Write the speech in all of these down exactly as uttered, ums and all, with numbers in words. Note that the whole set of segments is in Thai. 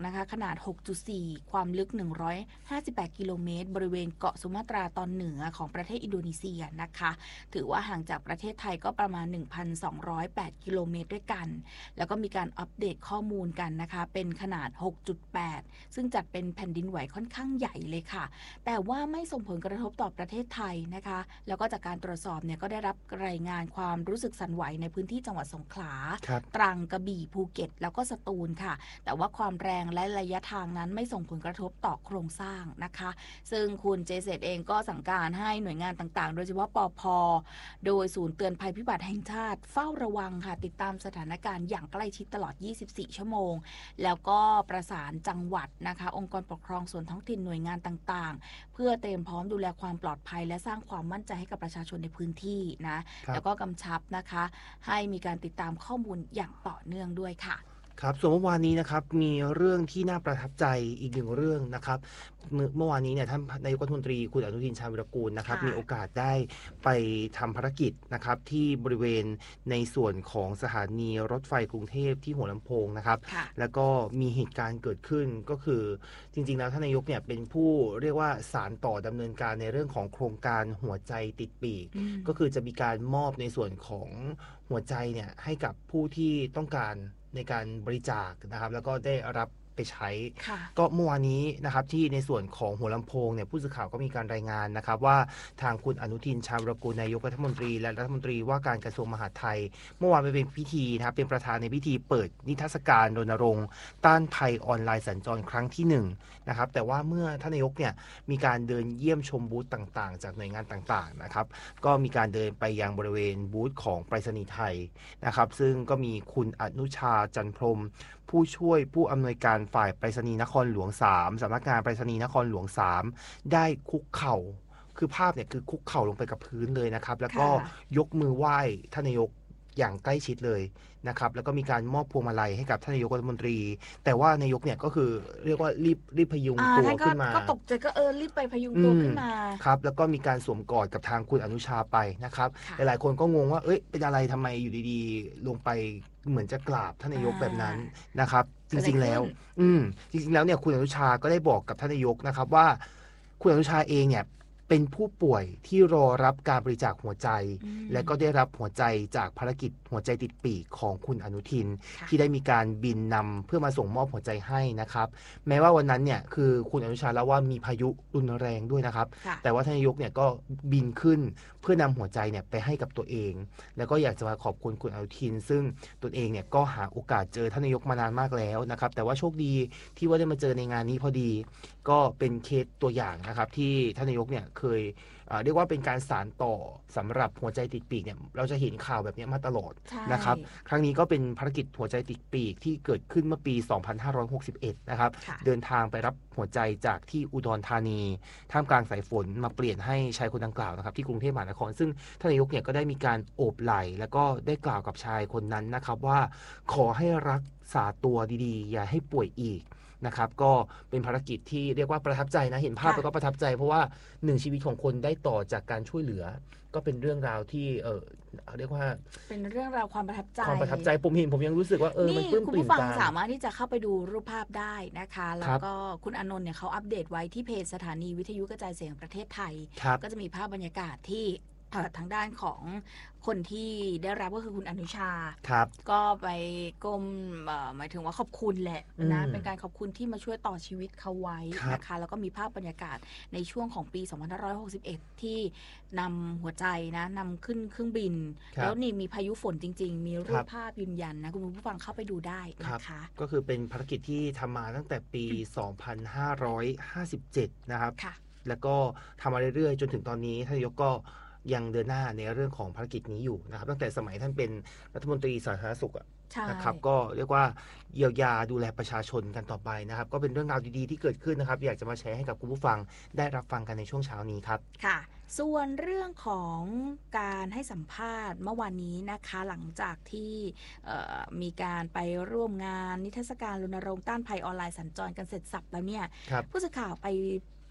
นะคะขนาด หกจุดสี่ ความลึกหนึ่งร้อยห้าสิบแปดกิโลเมตรบริเวณเกาะสุมาตราตอนเหนือของประเทศอินโดนีเซียนะคะถือว่าห่างจากประเทศไทยก็ประมาณ หนึ่งพันสองร้อยแปดกิโลเมตรด้วยกันแล้วก็มีการอัปเดตข้อมูลกันนะคะเป็นขนาด หกจุดแปด ซึ่งจัดเป็นแผ่นดินไหวค่อนข้างใหญ่เลยค่ะแต่ว่าไม่ส่งผลกระทบต่อประเทศไทยนะคะแล้วก็จากการตรวจสอบเนี่ยก็ได้รับรายงานความรู้สึกสั่นไหวในพื้นที่จังหวัดสงขลาตรังกระบี่ภูเก็ตแล้วก็สตูลค่ะแต่ว่าความแรงและระยะทางนั้นไม่ส่งผลกระทบต่อโครงสร้างนะคะซึ่งคุณเจเซตเองก็สั่งการให้หน่วยงานต่างๆโดยเฉพาะปภ.โดยศูนย์เตือนภัยพิบัติแห่งชาติเฝ้าระวังค่ะติดตามสถานการณ์อย่างใกล้ชิดตลอดยี่สิบสี่ชั่วโมงแล้วก็ประสานจังหวัดนะคะองค์กรปกครองส่วนท้องถิ่นหน่วยงานต่างๆเพื่อเตรียมพร้อมดูแลความปลอดภัยและสร้างความมั่นใจให้กับประชาชนในพื้นที่นะแล้วก็กำชับนะคะให้มีการติดตามข้อมูลอย่างต่อเนื่องด้วยค่ะครับส่วนเมื่อวานนี้นะครับมีเรื่องที่น่าประทับใจอีกหนึ่งเรื่องนะครับเมื่อเมื่อวานนี้เนี่ยท่านนายกรัฐมนตรีคุณอนุทินชาญวิรากูลนะครับมีโอกาสได้ไปทำภารกิจนะครับที่บริเวณในส่วนของสถานีรถไฟกรุงเทพที่หัวลำโพงนะครับแล้วก็มีเหตุการณ์เกิดขึ้นก็คือจริงๆแล้วท่านนายกเนี่ยเป็นผู้เรียกว่าสานต่อดำเนินการในเรื่องของโครงการหัวใจติดปีกก็คือจะมีการมอบในส่วนของหัวใจเนี่ยให้กับผู้ที่ต้องการในการบริจาคนะครับแล้วก็ได้รับไปใช้ก็เมื่อวานนี้นะครับที่ในส่วนของหัวลำโพงเนี่ยผู้สื่อข่าวก็มีการรายงานนะครับว่าทางคุณอนุทินชาญวิรากูลนายกรัฐมนตรีและรัฐมนตรีว่าการกระทรวงมหาดไทยเมื่อวานไปเป็นพิธีนะครับเป็นประธานในพิธีเปิดนิทรรศการรณรงค์ต้านภัยออนไลน์สัญจรครั้งที่หนึ่งนะครับแต่ว่าเมื่อท่านนายกเนี่ยมีการเดินเยี่ยมชมบูธต่างๆจากหน่วยงานต่างๆนะครับก็มีการเดินไปยังบริเวณบูธของไปรษณีย์ไทยนะครับซึ่งก็มีคุณอนุชาจันทร์พรหมผู้ช่วยผู้อำนวยการฝ่ายไปรษณีย์นครหลวงสามสำนักงานไปรษณีย์นครหลวงสามได้คุกเข่าคือภาพเนี่ยคือคุกเข่าลงไปกับพื้นเลยนะครับแล้วก็ยกมือไหว้ท่านนายกอย่างใกล้ชิดเลยนะครับแล้วก็มีการมอบพวงมาลัยให้กับท่านนายกรัฐมนตรีแต่ว่านายกเนี่ยก็คือเรียกว่ารีบรีบพยุงตัวขึ้นมาก็ตกใจก็เออรีบไปพยุงตัวขึ้นมาครับแล้วก็มีการสวมกอดกับทางคุณอนุชาไปนะครับหลายๆคนก็งงว่าเอ้ยเป็นอะไรทำไมอยู่ดีๆลงไปเหมือนจะกราบท่านนายกแบบนั้นนะครับจริงๆแล้วอืมจริงๆแล้วเนี่ยคุณอนุชาก็ได้บอกกับท่านนายกนะครับว่าคุณอนุชาเองเนี่ยเป็นผู้ป่วยที่รอรับการบริจาคหัวใจและก็ได้รับหัวใจจากภารกิจหัวใจติดปีกของคุณอนุทินที่ได้มีการบินนำเพื่อมาส่งมอบหัวใจให้นะครับแม้ว่าวันนั้นเนี่ยคือคุณอนุชาเล่าว่ามีพายุรุนแรงด้วยนะครับแต่ว่าท่านนายกเนี่ยก็บินขึ้นเพื่อนำหัวใจเนี่ยไปให้กับตัวเองแล้วก็อยากจะมาขอบคุณคุณอนุทินซึ่งตนเองเนี่ยก็หาโอกาสเจอท่านนายกมานานมากแล้วนะครับแต่ว่าโชคดีที่ว่าได้มาเจอในงานนี้พอดีก็เป็นเคสตัวอย่างนะครับที่ท่านนายกเนี่ยเคยเรียกว่าเป็นการสานต่อสำหรับหัวใจติดปีกเนี่ยเราจะเห็นข่าวแบบนี้มาตลอดนะครับครั้งนี้ก็เป็นภารกิจหัวใจติดปีกที่เกิดขึ้นเมื่อปีสองพันห้าร้อยหกสิบเอ็ดนะครับเดินทางไปรับหัวใจจากที่อุดรธานีท่ามกลางสายฝนมาเปลี่ยนให้ชายคนดังกล่าวนะครับที่กรุงเทพมหานครซึ่งท่านนายกเนี่ยก็ได้มีการโอบไหล่แล้วก็ได้กล่าวกับชายคนนั้นนะครับว่าขอให้รักษาตัวดีๆอย่าให้ป่วยอีกนะครับก็เป็นภารกิจที่เรียกว่าประทับใจนะเห็นภาพแล้วก็ประทับใจเพราะว่าหนึ่งชีวิตของคนได้ต่อจากการช่วยเหลือก็เป็นเรื่องราวที่เออเรียกว่าเป็นเรื่องราวความประทับใจความประทับใจผมเห็นผมยังรู้สึกว่าเออมันปลื้มปริ่มตาคุณผู้ฟังสามารถที่จะเข้าไปดูรูปภาพได้นะคะแล้วก็คุณอานนท์เนี่ยเขาอัปเดตไว้ที่เพจสถานีวิทยุกระจายเสียงประเทศไทยก็จะมีภาพบรรยากาศที่ทางด้านของคนที่ได้รับก็คือคุณอนุชาก็ไปก้มหมายถึงว่าขอบคุณแหละนะเป็นการขอบคุณที่มาช่วยต่อชีวิตเขาไว้นะคะแล้วก็มีภาพบรรยากาศในช่วงของปีสองพันห้าร้อยหกสิบเอ็ดที่นำหัวใจนะนำขึ้นเครื่องบินแล้วนี่มีพายุฝนจริงๆมีรูปภาพยืนยันนะคุณผู้ฟังเข้าไปดูได้นะคะก็คือเป็นภารกิจที่ทำมาตั้งแต่ปีสองพันห้าร้อยห้าสิบเจ็ดนะครับแล้วก็ทำมาเรื่อยๆจนถึงตอนนี้ท่านนายกก็ยังเดินหน้าในเรื่องของภารกิจนี้อยู่นะครับตั้งแต่สมัยท่านเป็นรัฐมนตรีสาธารณสุขนะครับก็เรียกว่าเยียวยาดูแลประชาชนกันต่อไปนะครับก็เป็นเรื่องราวดีๆที่เกิดขึ้นนะครับอยากจะมาแชร์ให้กับคุณผู้ฟังได้รับฟังกันในช่วงเช้านี้ครับค่ะส่วนเรื่องของการให้สัมภาษณ์เมื่อวานนี้นะคะหลังจากที่มีการไปร่วมงานนิทรรศการรณรงค์ต้านภัยออนไลน์สัญจรกันเสร็จสับแล้วเนี่ยผู้สื่อข่าวไปพ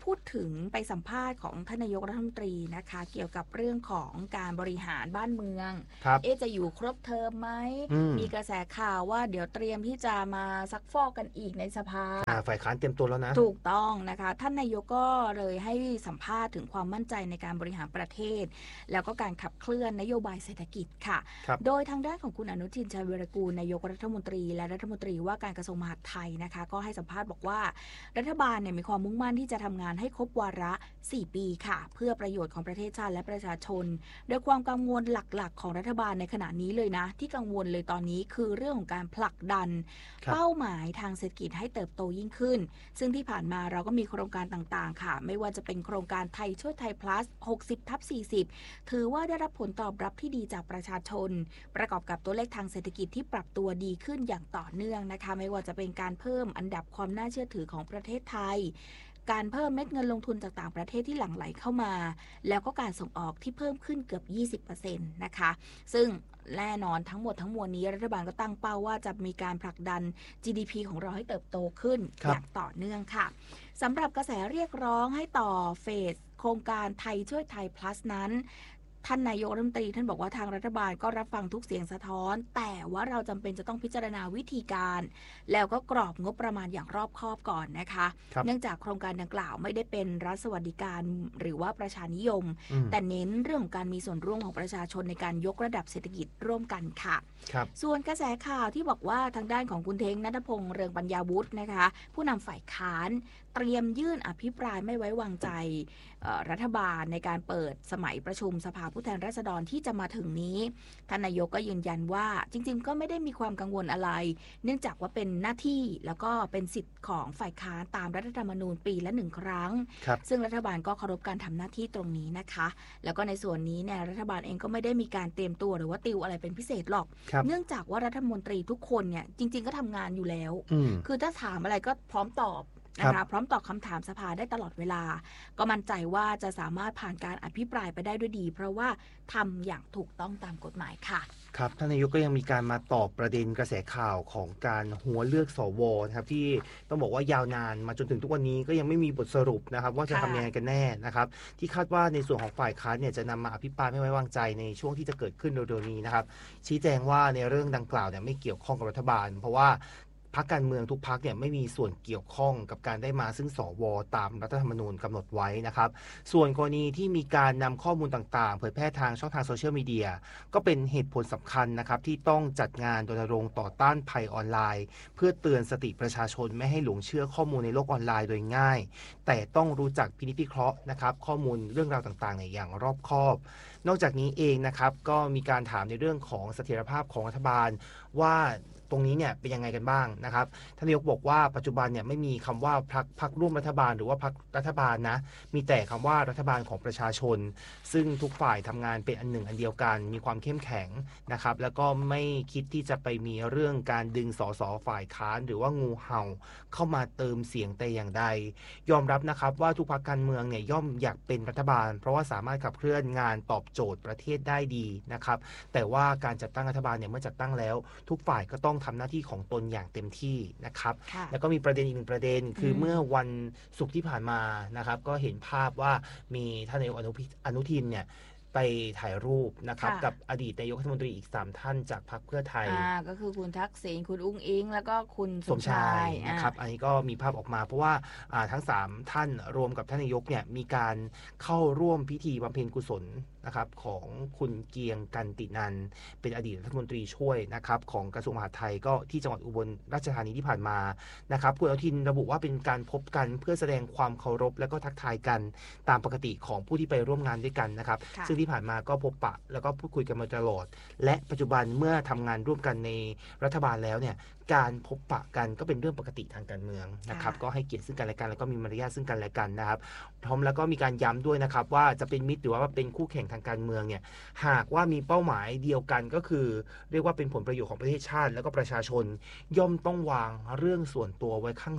พูดถึงไปสัมภาษณ์ของท่านนายกรัฐมนตรีนะคะเกี่ยวกับเรื่องของการบริหารบ้านเมืองเอ๊ะจะอยู่ครบเทอมไหมมมีกระแสข่าวว่าเดี๋ยวเตรียมที่จะมาซักฟอกกันอีกในสภาฝ่ายค้านเตรียมตัวแล้วนะถูกต้องนะคะท่านนายกก็เลยให้สัมภาษณ์ถึงความมั่นใจในการบริหารประเทศแล้วก็การขับเคลื่อนนโยบายเศรษฐกิจค่ะโดยทางด้านของคุณอนุทินชาญวีรกูลนายกรัฐมนตรีและรัฐมนตรีว่าการกระทรวงมหาดไทยนะคะก็ให้สัมภาษณ์บอกว่ารัฐบาลเนี่ยมีความมุ่งมั่นที่จะทำงานให้ครบวาระสี่ปีค่ะเพื่อประโยชน์ของประเทศชาติและประชาชนโดยความกังวลหลักๆของรัฐบาลในขณะนี้เลยนะที่กังวลเลยตอนนี้คือเรื่องของการผลักดันเป้าหมายทางเศรษฐกิจให้เติบโตยิ่งขึ้นซึ่งที่ผ่านมาเราก็มีโครงการต่างๆค่ะไม่ว่าจะเป็นโครงการไทยช่วยไทย plus หกสิบทับสี่สิบถือว่าได้รับผลตอบรับที่ดีจากประชาชนประกอบกับตัวเลขทางเศรษฐกิจที่ปรับตัวดีขึ้นอย่างต่อเนื่องนะคะไม่ว่าจะเป็นการเพิ่มอันดับความน่าเชื่อถือของประเทศไทยการเพิ่มเม็ดเงินลงทุนจากต่างประเทศที่หลั่งไหลเข้ามาแล้วก็การส่งออกที่เพิ่มขึ้นเกือบ ยี่สิบเปอร์เซ็นต์ นะคะซึ่งแน่นอนทั้งหมดทั้งมวลนี้รัฐบาลก็ตั้งเป้าว่าจะมีการผลักดัน จี ดี พี ของเราให้เติบโตขึ้นอย่างต่อเนื่องค่ะสำหรับกระแสเรียกร้องให้ต่อเฟสโครงการไทยช่วยไทย plus นั้นท่านนายกรัฐมนตรีท่านบอกว่าทางรัฐบาลก็รับฟังทุกเสียงสะท้อนแต่ว่าเราจำเป็นจะต้องพิจารณาวิธีการแล้วก็กรอบงบประมาณอย่างรอบคอบก่อนนะคะเนื่องจากโครงการดังกล่าวไม่ได้เป็นรัฐสวัสดิการหรือว่าประชานิยมแต่เน้นเรื่องของการมีส่วนร่วมของประชาชนในการยกระดับเศรษฐกิจร่วมกันค่ะส่วนกระแสข่าวที่บอกว่าทางด้านของคุณเท้งณัฐพงษ์เรืองปัญญาวุฒินะคะผู้นำฝ่ายค้านเตรียมยื่นอภิปรายไม่ไว้วางใจรัฐบาลในการเปิดสมัยประชุมสภาผู้แทนราษฎรที่จะมาถึงนี้ท่านนายกก็ยืนยันว่าจริงๆก็ไม่ได้มีความกังวลอะไรเนื่องจากว่าเป็นหน้าที่แล้วก็เป็นสิทธิ์ของฝ่ายค้านตามรัฐธรรมนูญปีละหนึ่งครั้งซึ่งรัฐบาลก็เคารพการทำหน้าที่ตรงนี้นะคะแล้วก็ในส่วนนี้เนี่ยรัฐบาลเองก็ไม่ได้มีการเตรียมตัวหรือว่าติวอะไรเป็นพิเศษหรอกเนื่องจากว่ารัฐมนตรีทุกคนเนี่ยจริงๆก็ทำงานอยู่แล้วคือถ้าถามอะไรก็พร้อมตอบนะคะพร้อมตอบคำถามสภาได้ตลอดเวลาก็มั่นใจว่าจะสามารถผ่านการอภิปรายไปได้ด้วยดีเพราะว่าทำอย่างถูกต้องตามกฎหมายค่ะครับท่านนายกก็ยังมีการมาตอบประเด็นกระแสข่าวของการหัวเลือกสวนะครับที่ต้องบอกว่ายาวนานมาจนถึงทุกวันนี้ก็ยังไม่มีบทสรุปนะครับว่าจะทำยังไงกันแน่นะครับที่คาดว่าในส่วนของฝ่ายค้านเนี่ยจะนำมาอภิปรายไม่ไว้วางใจในช่วงที่จะเกิดขึ้นเร็วๆนี้นะครับชี้แจงว่าในเรื่องดังกล่าวเนี่ยไม่เกี่ยวข้องกับรัฐบาลเพราะว่าพรรคการเมืองทุกพรรคเนี่ยไม่มีส่วนเกี่ยวข้องกับการได้มาซึ่งสวตามรัฐธรรมนูญกำหนดไว้นะครับส่วนกรณีที่มีการนำข้อมูลต่างๆเผยแพร่ทางช่องทางโซเชียลมีเดียก็เป็นเหตุผลสำคัญนะครับที่ต้องจัดงานรณรงค์ต่อต้านภัยออนไลน์เพื่อเตือนสติประชาชนไม่ให้หลงเชื่อข้อมูลในโลกออนไลน์โดยง่ายแต่ต้องรู้จักพินิจพิเคราะห์นะครับข้อมูลเรื่องราวต่างๆอย่างรอบคอบนอกจากนี้เองนะครับก็มีการถามในเรื่องของเสถียรภาพของรัฐบาลว่าตรงนี้เนี่ยเป็นยังไงกันบ้างนะครับท่านนายกบอกว่าปัจจุบันเนี่ยไม่มีคำว่าพรรคพรรคร่วมรัฐบาลหรือว่าพรรครัฐบาลนะมีแต่คำว่ารัฐบาลของประชาชนซึ่งทุกฝ่ายทำงานเป็นอันหนึ่งอันเดียวกันมีความเข้มแข็งนะครับแล้วก็ไม่คิดที่จะไปมีเรื่องการดึงสสฝ่ายค้านหรือว่างูเห่าเข้ามาเติมเสียงแต่อย่างใดยอมรับนะครับว่าทุกพรรคการเมืองเนี่ยย่อมอยากเป็นรัฐบาลเพราะว่าสามารถขับเคลื่อนงานตอบโจทย์ประเทศได้ดีนะครับแต่ว่าการจัดตั้งรัฐบาลเนี่ยเมื่อจัดตั้งแล้วทุกฝ่ายก็ต้องทำหน้าที่ของตนอย่างเต็มที่นะครับแล้วก็มีประเด็นอีกหนึ่งประเด็นคือเมื่อวันศุกร์ที่ผ่านมานะครับก็เห็นภาพว่ามีท่านนายกอนุทินเนี่ยไปถ่ายรูปนะครับกับอดีตนายกรัฐมนตรีอีกสามท่านจากพรรคเพื่อไทยอ่าก็คือคุณทักษิณคุณอุ้งอิงแล้วก็คุณสมชายนะครับอันนี้ก็มีภาพออกมาเพราะว่าทั้งสามท่านรวมกับท่านนายกเนี่ยมีการเข้าร่วมพิธีบำเพ็ญกุศลนะครับของคุณเกียงกันตินันเป็นอดีตรัฐมนตรีช่วยนะครับของกระทรวงมหาดไทยก็ที่จังหวัดอุบลราชธานีที่ผ่านมานะครับคุณอนุทินระบุว่าเป็นการพบกันเพื่อแสดงความเคารพและก็ทักทายกันตามปกติของผู้ที่ไปร่วมงานด้วยกันนะครับซึ่งที่ผ่านมาก็พบปะแล้วก็พูดคุยกันมาตลอดและปัจจุบันเมื่อทำงานร่วมกันในรัฐบาลแล้วเนี่ยการพบปะกันก็เป็นเรื่องปกติทางการเมืองนะครับก็ให้เกียรติซึ่งกันและกันแล้วก็มีมารยาทซึ่งกันและกันนะครับพร้อมแล้วก็มีการย้ำด้วยนะครับว่าจะเป็นมิตรหรือว่าเป็นคู่แข่งทางการเมืองเนี่ยหากว่ามีเป้าหมายเดียวกันก็คือเรียกว่าเป็นผลประโยชน์ของประเทศชาติแล้วก็ประชาชนย่อมต้องวางเรื่องส่วนตัวไว้ข้างหลัง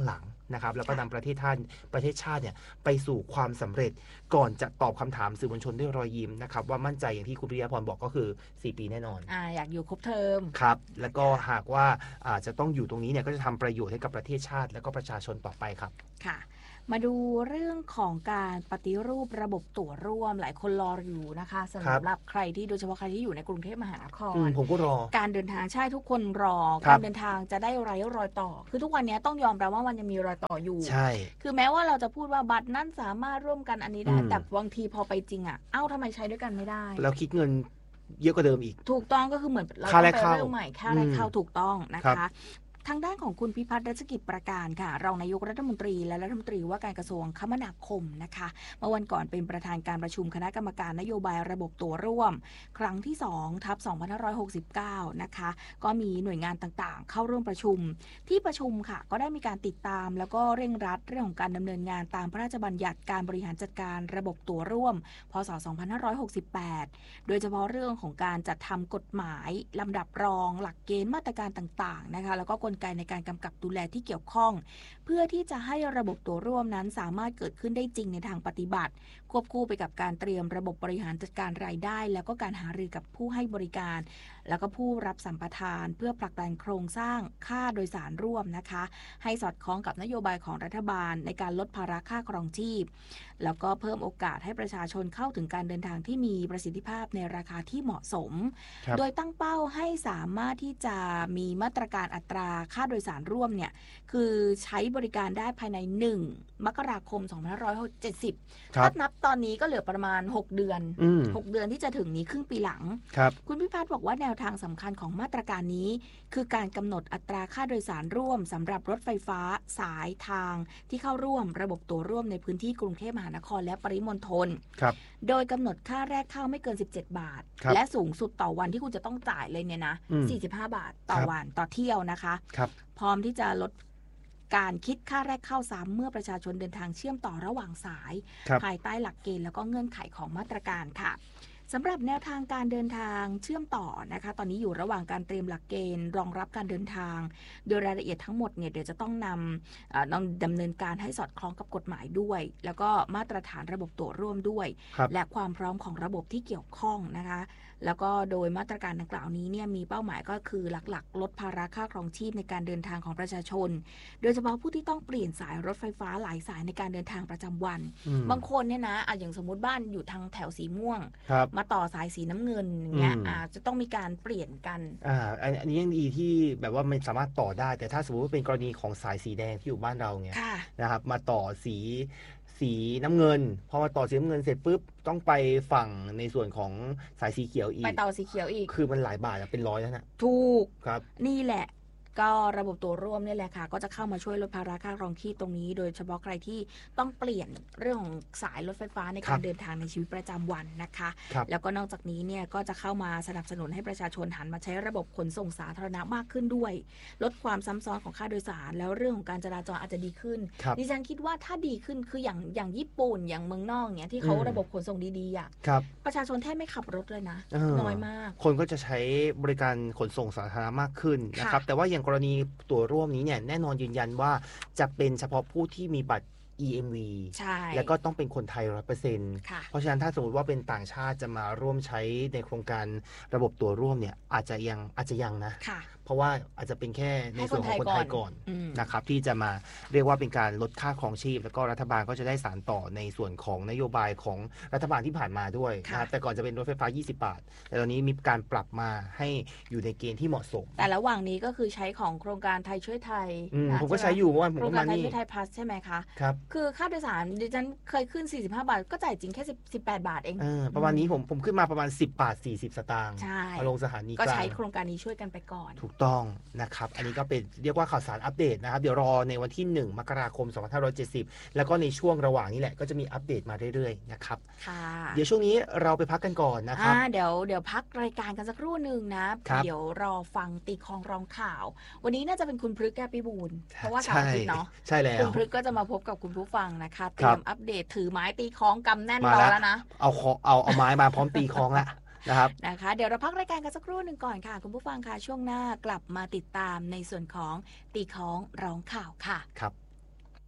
นะครับแล้วก็นำประเทศชาติประเทศชาติเนี่ยไปสู่ความสำเร็จก่อนจะตอบคำถามสื่อมวลชนด้วยรอยยิ้มนะครับว่ามั่นใจอย่างที่คุณปิยพรบอกก็คือสี่ปีแน่นอนอ่าอยากอยู่ครบเทอมครับแล้วก็หากว่าอาจจะต้องอยู่ตรงนี้เนี่ยก็จะทำประโยชน์ให้กับประเทศชาติและก็ประชาชนต่อไปครับค่ะมาดูเรื่องของการปฏิรูประบบตั๋วร่วมหลายคนรออยู่นะคะสำหรับใครที่โดยเฉพาะใครที่อยู่ในกรุงเทพมหานครผมก็รอการเดินทางใช่ทุกคนรอการเดินทางจะได้ไร้รอยต่อคือทุกวันนี้ต้องยอมรับว่ามันยังมีรอยต่ออยู่ใช่คือแม้ว่าเราจะพูดว่าบัตรนั้นสามารถร่วมกันอันนี้ได้แต่บางทีพอไปจริงอ่ะเอ้าทำไมใช้ด้วยกันไม่ได้แล้วคิดเงินเยอะกว่าเดิมอีกถูกต้องก็คือเหมือนเราต้องไปเริ่มใหม่ค่าแรกเข้าถูกต้องนะคะทางด้านของคุณพิพัฒน์รัชกิจประการค่ะรองนายกรัฐมนตรีและรัฐมนตรีว่าการกระทรวงคมนาคมนะคะเมื่อวันก่อนเป็นประธานการประชุมคณะกรรมการนโยบายระบบตั๋วร่วมครั้งที่สองทับสองพันห้าร้อยหกสิบเก้านะคะก็มีหน่วยงานต่างๆเข้าร่วมประชุมที่ประชุมค่ะก็ได้มีการติดตามแล้วก็เร่งรัดเรื่องของการดำเนินงานตามพระราชบัญญัติการบริหารจัดการระบบตั๋วร่วมพ.ศ. สองพันห้าร้อยหกสิบแปดโดยเฉพาะเรื่องของการจัดทำกฎหมายลำดับรองหลักเกณฑ์มาตรการต่างๆนะคะแล้วก็กลไกในการกำกับดูแลที่เกี่ยวข้องเพื่อที่จะให้ระบบตั๋วร่วมนั้นสามารถเกิดขึ้นได้จริงในทางปฏิบัติควบคู่ไปกับการเตรียมระบบบริหารจัดการรายได้แล้วก็การหารือกับผู้ให้บริการแล้วก็ผู้รับสัมปทานเพื่อผลักดันโครงสร้างค่าโดยสารร่วมนะคะให้สอดคล้องกับนโยบายของรัฐบาลในการลดภาระค่าครองชีพแล้วก็เพิ่มโอกาสให้ประชาชนเข้าถึงการเดินทางที่มีประสิทธิภาพในราคาที่เหมาะสมโดยตั้งเป้าให้สามารถที่จะมีมาตรการอัตราค่าโดยสารร่วมเนี่ยคือใช้บริการได้ภายในหนึ่งมกราคมสองพันห้าร้อยเจ็ดสิบถ้านับตอนนี้ก็เหลือประมาณหกเดือนหกเดือนที่จะถึงนี้ครึ่งปีหลังคุณพิพัฒน์บอกว่าแนวทางสำคัญของมาตรการนี้คือการกำหนดอัตราค่าโดยสารร่วมสำหรับรถไฟฟ้าสายทางที่เข้าร่วมระบบตั๋วร่วมในพื้นที่กรุงเทพมหานครและปริมณฑลโดยกำหนดค่าแรกเข้าไม่เกินสิบเจ็ดบาทและสูงสุดต่อวันที่คุณจะต้องจ่ายเลยเนี่ยนะสี่สิบห้าบาทต่อวันต่อเที่ยวนะคะพร้อมที่จะลดการคิดค่าแรกเข้าซ้ำเมื่อประชาชนเดินทางเชื่อมต่อระหว่างสายภายใต้หลักเกณฑ์แล้วก็เงื่อนไขของมาตรการค่ะสำหรับแนวทางการเดินทางเชื่อมต่อนะคะตอนนี้อยู่ระหว่างการเตรียมหลักเกณฑ์รองรับการเดินทางโดยรายละเอียดทั้งหมดเนี่ยเดี๋ยวจะต้องนำต้องดำเนินการให้สอดคล้องกับกฎหมายด้วยแล้วก็มาตรฐานระบบตั๋วร่วมด้วยและความพร้อมของระบบที่เกี่ยวข้องนะคะแล้วก็โดยมาตรการดังกล่าวนี้เนี่ยมีเป้าหมายก็คือหลักๆลดภาระค่าครองชีพในการเดินทางของประชาชนโดยเฉพาะผู้ที่ต้องเปลี่ยนสายรถไฟฟ้าหลายสายในการเดินทางประจำวันบางคนเนี่ยนะอย่างสมมติบ้านอยู่ทางแถวสีม่วงมาต่อสายสีน้ำเงินเงี้ยอาจจะต้องมีการเปลี่ยนกันอ่าอันนี้ยังดีที่แบบว่ามันสามารถต่อได้แต่ถ้าสมมติว่าเป็นกรณีของสายสีแดงที่อยู่บ้านเราเงี้ยนะครับมาต่อสีสีน้ำเงินพอมาต่อสีน้ำเงินเสร็จปุ๊บต้องไปฝั่งในส่วนของสายสีเขียวอีกไปต่อสีเขียวอีกคือมันหลายบาทเป็นร้อยแล้วนะถูกครับนี่แหละก็ระบบตัวร่วมนี่แหละค่ะก็จะเข้ามาช่วยลดภาระค่าครองชีพตรงนี้โดยเฉพาะใครที่ต้องเปลี่ยนเรื่องของสายรถไฟฟ้าในการเดินทางในชีวิตประจำวันนะคะแล้วก็นอกจากนี้เนี่ยก็จะเข้ามาสนับสนุนให้ประชาชนหันมาใช้ระบบขนส่งสาธารณะมากขึ้นด้วยลดความซ้ำซ้อนของค่าโดยสารแล้วเรื่องของการจราจรอาจจะดีขึ้นดิฉันคิดว่าถ้าดีขึ้นคืออย่างอย่างญี่ปุ่นอย่างเมืองนอกเนี่ยที่เขาระบบขนส่งดีๆอ่ะประชาชนแทบไม่ขับรถเลยนะน้อยมากคนก็จะใช้บริการขนส่งสาธารณะมากขึ้นนะครับแต่ว่าอย่างกรณีตัวร่วมนี้เนี่ยแน่นอนยืนยันว่าจะเป็นเฉพาะผู้ที่มีบัตร อี เอ็ม วีใช่แล้วก็ต้องเป็นคนไทย ร้อยเปอร์เซ็นต์ เพราะฉะนั้นถ้าสมมติว่าเป็นต่างชาติจะมาร่วมใช้ในโครงการระบบตัวร่วมเนี่ยอาจจะยังอาจจะยังนะเพราะว่าอาจจะเป็นแค่ในส่วนของคนไทยก่อนนะครับที่จะมาเรียกว่าเป็นการลดค่าครองชีพแล้วก็รัฐบาลก็จะได้สานต่อในส่วนของนโยบายของรัฐบาลที่ผ่านมาด้วยนะแต่ก่อนจะเป็นรถไฟฟ้ายี่สิบบาทแต่ตอนนี้มีการปรับมาให้อยู่ในเกณฑ์ที่เหมาะสมแต่ระหว่างนี้ก็คือใช้ของโครงการไทยช่วยไทยผมก็ใช้อยู่เมื่อวานผมก็มานี่โครงการไทยช่วยไทยพลัสใช่ไหมคะครับคือค่าโดยสารดิฉันเคยขึ้นสี่สิบห้าบาทก็จ่ายจริงแค่สิบแปดบาทเองประมาณนี้ผมผมขึ้นมาประมาณสิบบาทสี่สิบสตางค์มาลงสถานีก็ใช้โครงการนี้ช่วยกันไปก่อนถูกต้องนะครับอันนี้ก็เป็นเรียกว่าข่าวสารอัปเดตนะครับเดี๋ยวรอในวันที่หนึ่งมกราคมสองพันห้าร้อยเจ็ดสิบแล้วก็ในช่วงระหว่างนี้แหละก็จะมีอัปเดตมาเรื่อยๆนะครับค่ะเดี๋ยวช่วงนี้เราไปพักกันก่อนนะครับเดี๋ยวเดี๋ยวพักรายการกันสักครู่นึงนะเดี๋ยวรอฟังตีคองร้องข่าววันนี้น่าจะเป็นคุณพฤกษ์แก้วพิบูลเพราะว่าเสาร์อาทิตย์เนาะใช่แล้วคุณพฤกษ์ก็จะมาพบกับคุณผู้ฟังนะคะเตรียมอัปเดตถือไม้ตีคล้องกำแน่นรอแล้วนะเอาเอาเอาไม้มาพร้อมตีคล้องละนะครับนะคะเดี๋ยวเราพักรายการกันสักครู่หนึ่งก่อนค่ะคุณผู้ฟังค่ะช่วงหน้ากลับมาติดตามในส่วนของตีคล้องร้องข่าวค่ะครับ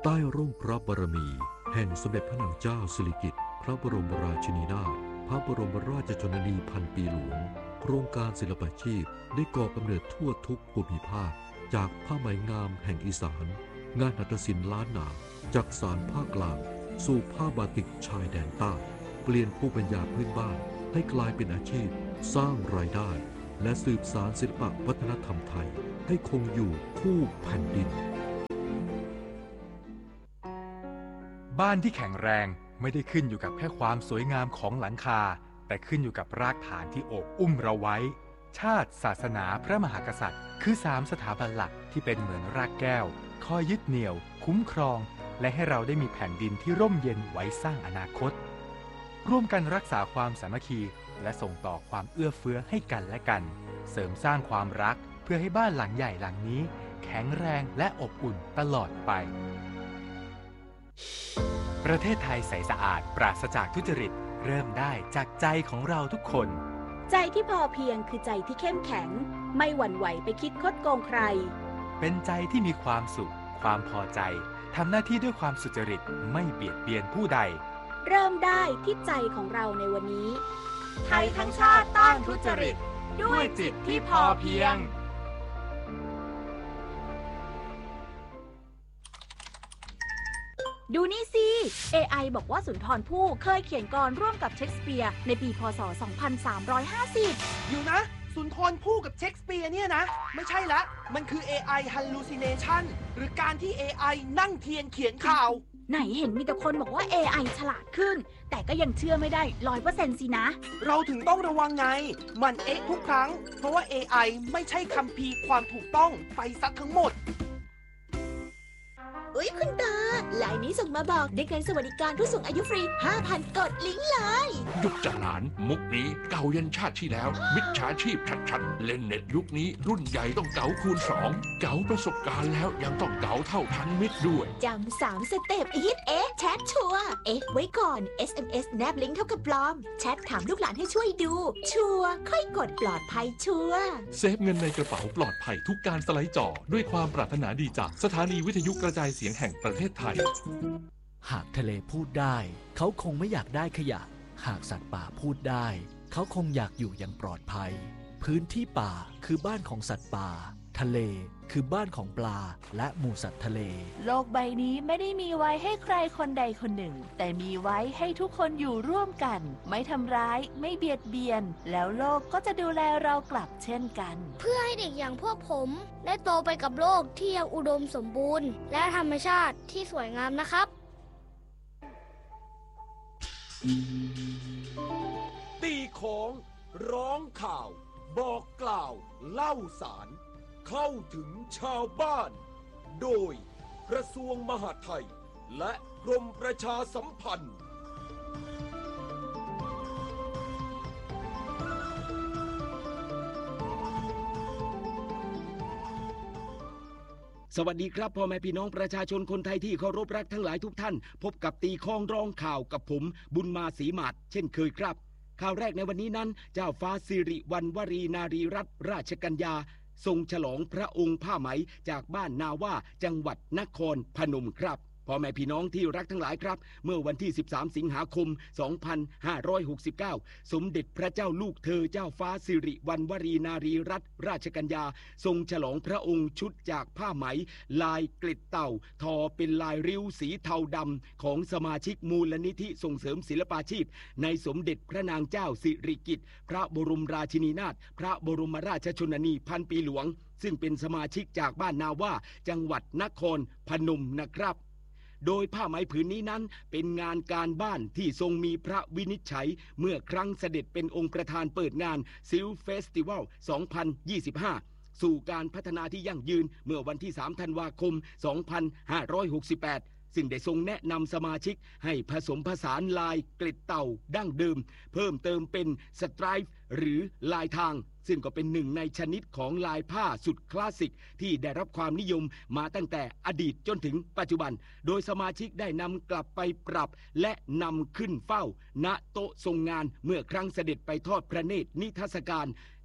ต้ร่มพระบารมีแห่งสมเด็จพระนางเจ้าสิริกิติ์พระบรมราชินีนาถพระบรมราชชนนีพันปีหลวงโครงการศิลปาชีพได้ก่อกำเนิดทั่วทุกภูมิภาคจากผ้าไหมงามแห่งอีสานงานหัตถศิลป์ล้านนาจากสานภาคกลางสู่ผ้าบาติกชายแดนใต้เปลี่ยนภูมิปัญญาพื้นบ้านให้กลายเป็นอาชีพสร้างรายได้และสืบสานศิลปวัฒนธรรมไทยให้คงอยู่คู่แผ่นดินบ้านที่แข็งแรงไม่ได้ขึ้นอยู่กับแค่ความสวยงามของหลังคาแต่ขึ้นอยู่กับรากฐานที่โอบอุ้มเราไว้ชาติศาสนาพระมหากษัตริย์คือสามสถาบันหลักที่เป็นเหมือนรากแก้วคอยยึดเหนี่ยวคุ้มครองและให้เราได้มีแผ่นดินที่ร่มเย็นไว้สร้างอนาคตร่วมกันรักษาความสามัคคีและส่งต่อความเอื้อเฟื้อให้กันและกันเสริมสร้างความรักเพื่อให้บ้านหลังใหญ่หลังนี้แข็งแรงและอบอุ่นตลอดไปประเทศไทยใสสะอาดปราศจากทุจริตเริ่มได้จากใจของเราทุกคนใจที่พอเพียงคือใจที่เข้มแข็งไม่หวั่นไหวไปคิดคดโกงใครเป็นใจที่มีความสุขความพอใจทำหน้าที่ด้วยความสุจริตไม่เบียดเบียนผู้ใดเริ่มได้ที่ใจของเราในวันนี้ไทยทั้งชาติต้านทุจริตด้วยจิตที่พอเพียงดูนี่สิ เอ ไอ บอกว่าสุนทรภู่เคยเขียนกลอนร่วมกับเชคสเปียร์ในปีพ.ศ. สองพันสามร้อยห้าสิบอยู่นะสุนทรภู่กับเชคสเปียร์เนี่ยนะไม่ใช่ละมันคือ เอ ไอ hallucination หรือการที่ เอ ไอ นั่งเทียนเขียนข่าวไหนเห็นมีแต่คนบอกว่า เอ ไอ ฉลาดขึ้นแต่ก็ยังเชื่อไม่ได้ ร้อยเปอร์เซ็นต์ สินะเราถึงต้องระวังไงมันเอ๊ะทุกครั้งเพราะว่า เอ ไอ ไม่ใช่คัมภีร์ความถูกต้องไปซะทั้งหมดอุ๊ยคุณตาไลน์นี้ส่งมาบอกได้เงินสวัสดิการผู้สูงอายุฟรี ห้าพัน กดลิงก์เลยหยุดจะหลานมุกนี้เก่ายันชาติที่แล้วมิจฉาชีพชัดๆเล่นเน็ตยุคนี้รุ่นใหญ่ต้องเก๋าคูณสองเก๋าประสบการณ์แล้วยังต้องเก๋าเท่าทันมิตรด้วยจำสามสเต็ปอีทเอ๊ะแชทชัวร์เอ๊ะไว้ก่อน เอส เอ็ม เอส แนบลิงก์เท่ากับปลอมแชทถามลูกหลานให้ช่วยดูชัวร์ค่อยกดปลอดภัยชัวร์เซฟเงินในกระเป๋าปลอดภัยทุกการสไลด์จอด้วยความปรารถนาดีจากสถานีวิทยุกระจายเสียงแห่งประเทศไทยหากทะเลพูดได้เขาคงไม่อยากได้ขยะหากสัตว์ป่าพูดได้เขาคงอยากอยู่อย่างปลอดภัยพื้นที่ป่าคือบ้านของสัตว์ป่าทะเลคือบ้านของปลาและหมู่สัตว์ทะเลโลกใบนี้ไม่ได้มีไว้ให้ใครคนใดคนหนึ่งแต่มีไว้ให้ทุกคนอยู่ร่วมกันไม่ทำร้ายไม่เบียดเบียนแล้วโลกก็จะดูแลเรากลับเช่นกันเพื่อให้เด็กอย่างพวกผมได้โตไปกับโลกที่ยังอุดมสมบูรณ์และธรรมชาติที่สวยงามนะครับตีของร้องข่าวบอกกล่าวเล่าสารเข้าถึงชาวบ้านโดยกระทรวงมหาดไทยและกรมประชาสัมพันธ์สวัสดีครับพ่อแม่พี่น้องประชาชนคนไทยที่เคารพรักทั้งหลายทุกท่านพบกับตีข้องร้องข่าวกับผมบุญมาศรีหมาดเช่นเคยครับข่าวแรกในวันนี้นั้นเจ้าฟ้าสิริวัณวรีนารีรัตนราชกัญญาทรงฉลองพระองค์ผ้าไหมจากบ้านนาว่าจังหวัดนครพนมครับพ่อแม่พี่น้องที่รักทั้งหลายครับเมื่อวันที่สิบสามสิงหาคมสองพันห้าร้อยหกสิบเก้าสมเด็จพระเจ้าลูกเธอเจ้าฟ้าสิริวัณวรีนารีรัตนราชกัญญาทรงฉลองพระองค์ชุดจากผ้าไหมลายเกล็ดเต่าทอเป็นลายริ้วสีเทาดำของสมาชิกมูลนิธิส่งเสริมศิลปาชีพในสมเด็จพระนางเจ้าสิริกิติ์พระบรมราชินีนาถพระบรมราชชนนีพันปีหลวงซึ่งเป็นสมาชิกจากบ้านนาว่าจังหวัดนครพนมนะครับโดยผ้าไหมผืนนี้นั้นเป็นงานการบ้านที่ทรงมีพระวินิจฉัยเมื่อครั้งเสด็จเป็นองค์ประธานเปิดงานซิลเฟสติวัลสองพันยี่สิบห้าสู่การพัฒนาที่ยั่งยืนเมื่อวันที่สามธันวาคมสองพันห้าร้อยหกสิบแปดซึ่งได้ทรงแนะนำสมาชิกให้ผสมผสานลายเกล็ดเต่าดั้งเดิมเพิ่มเติมเป็นสไตรป์หรือลายทางซึ่งก็เป็นหนึ่งในชนิดของลายผ้าสุดคลาสสิกที่ได้รับความนิยมมาตั้งแต่อดีตจนถึงปัจจุบันโดยสมาชิกได้นำกลับไปปรับและนำขึ้นเฝ้าณโต๊ะทรงงานเมื่อครั้งเสด็จไปทอดพระเนตรนิทรรศการ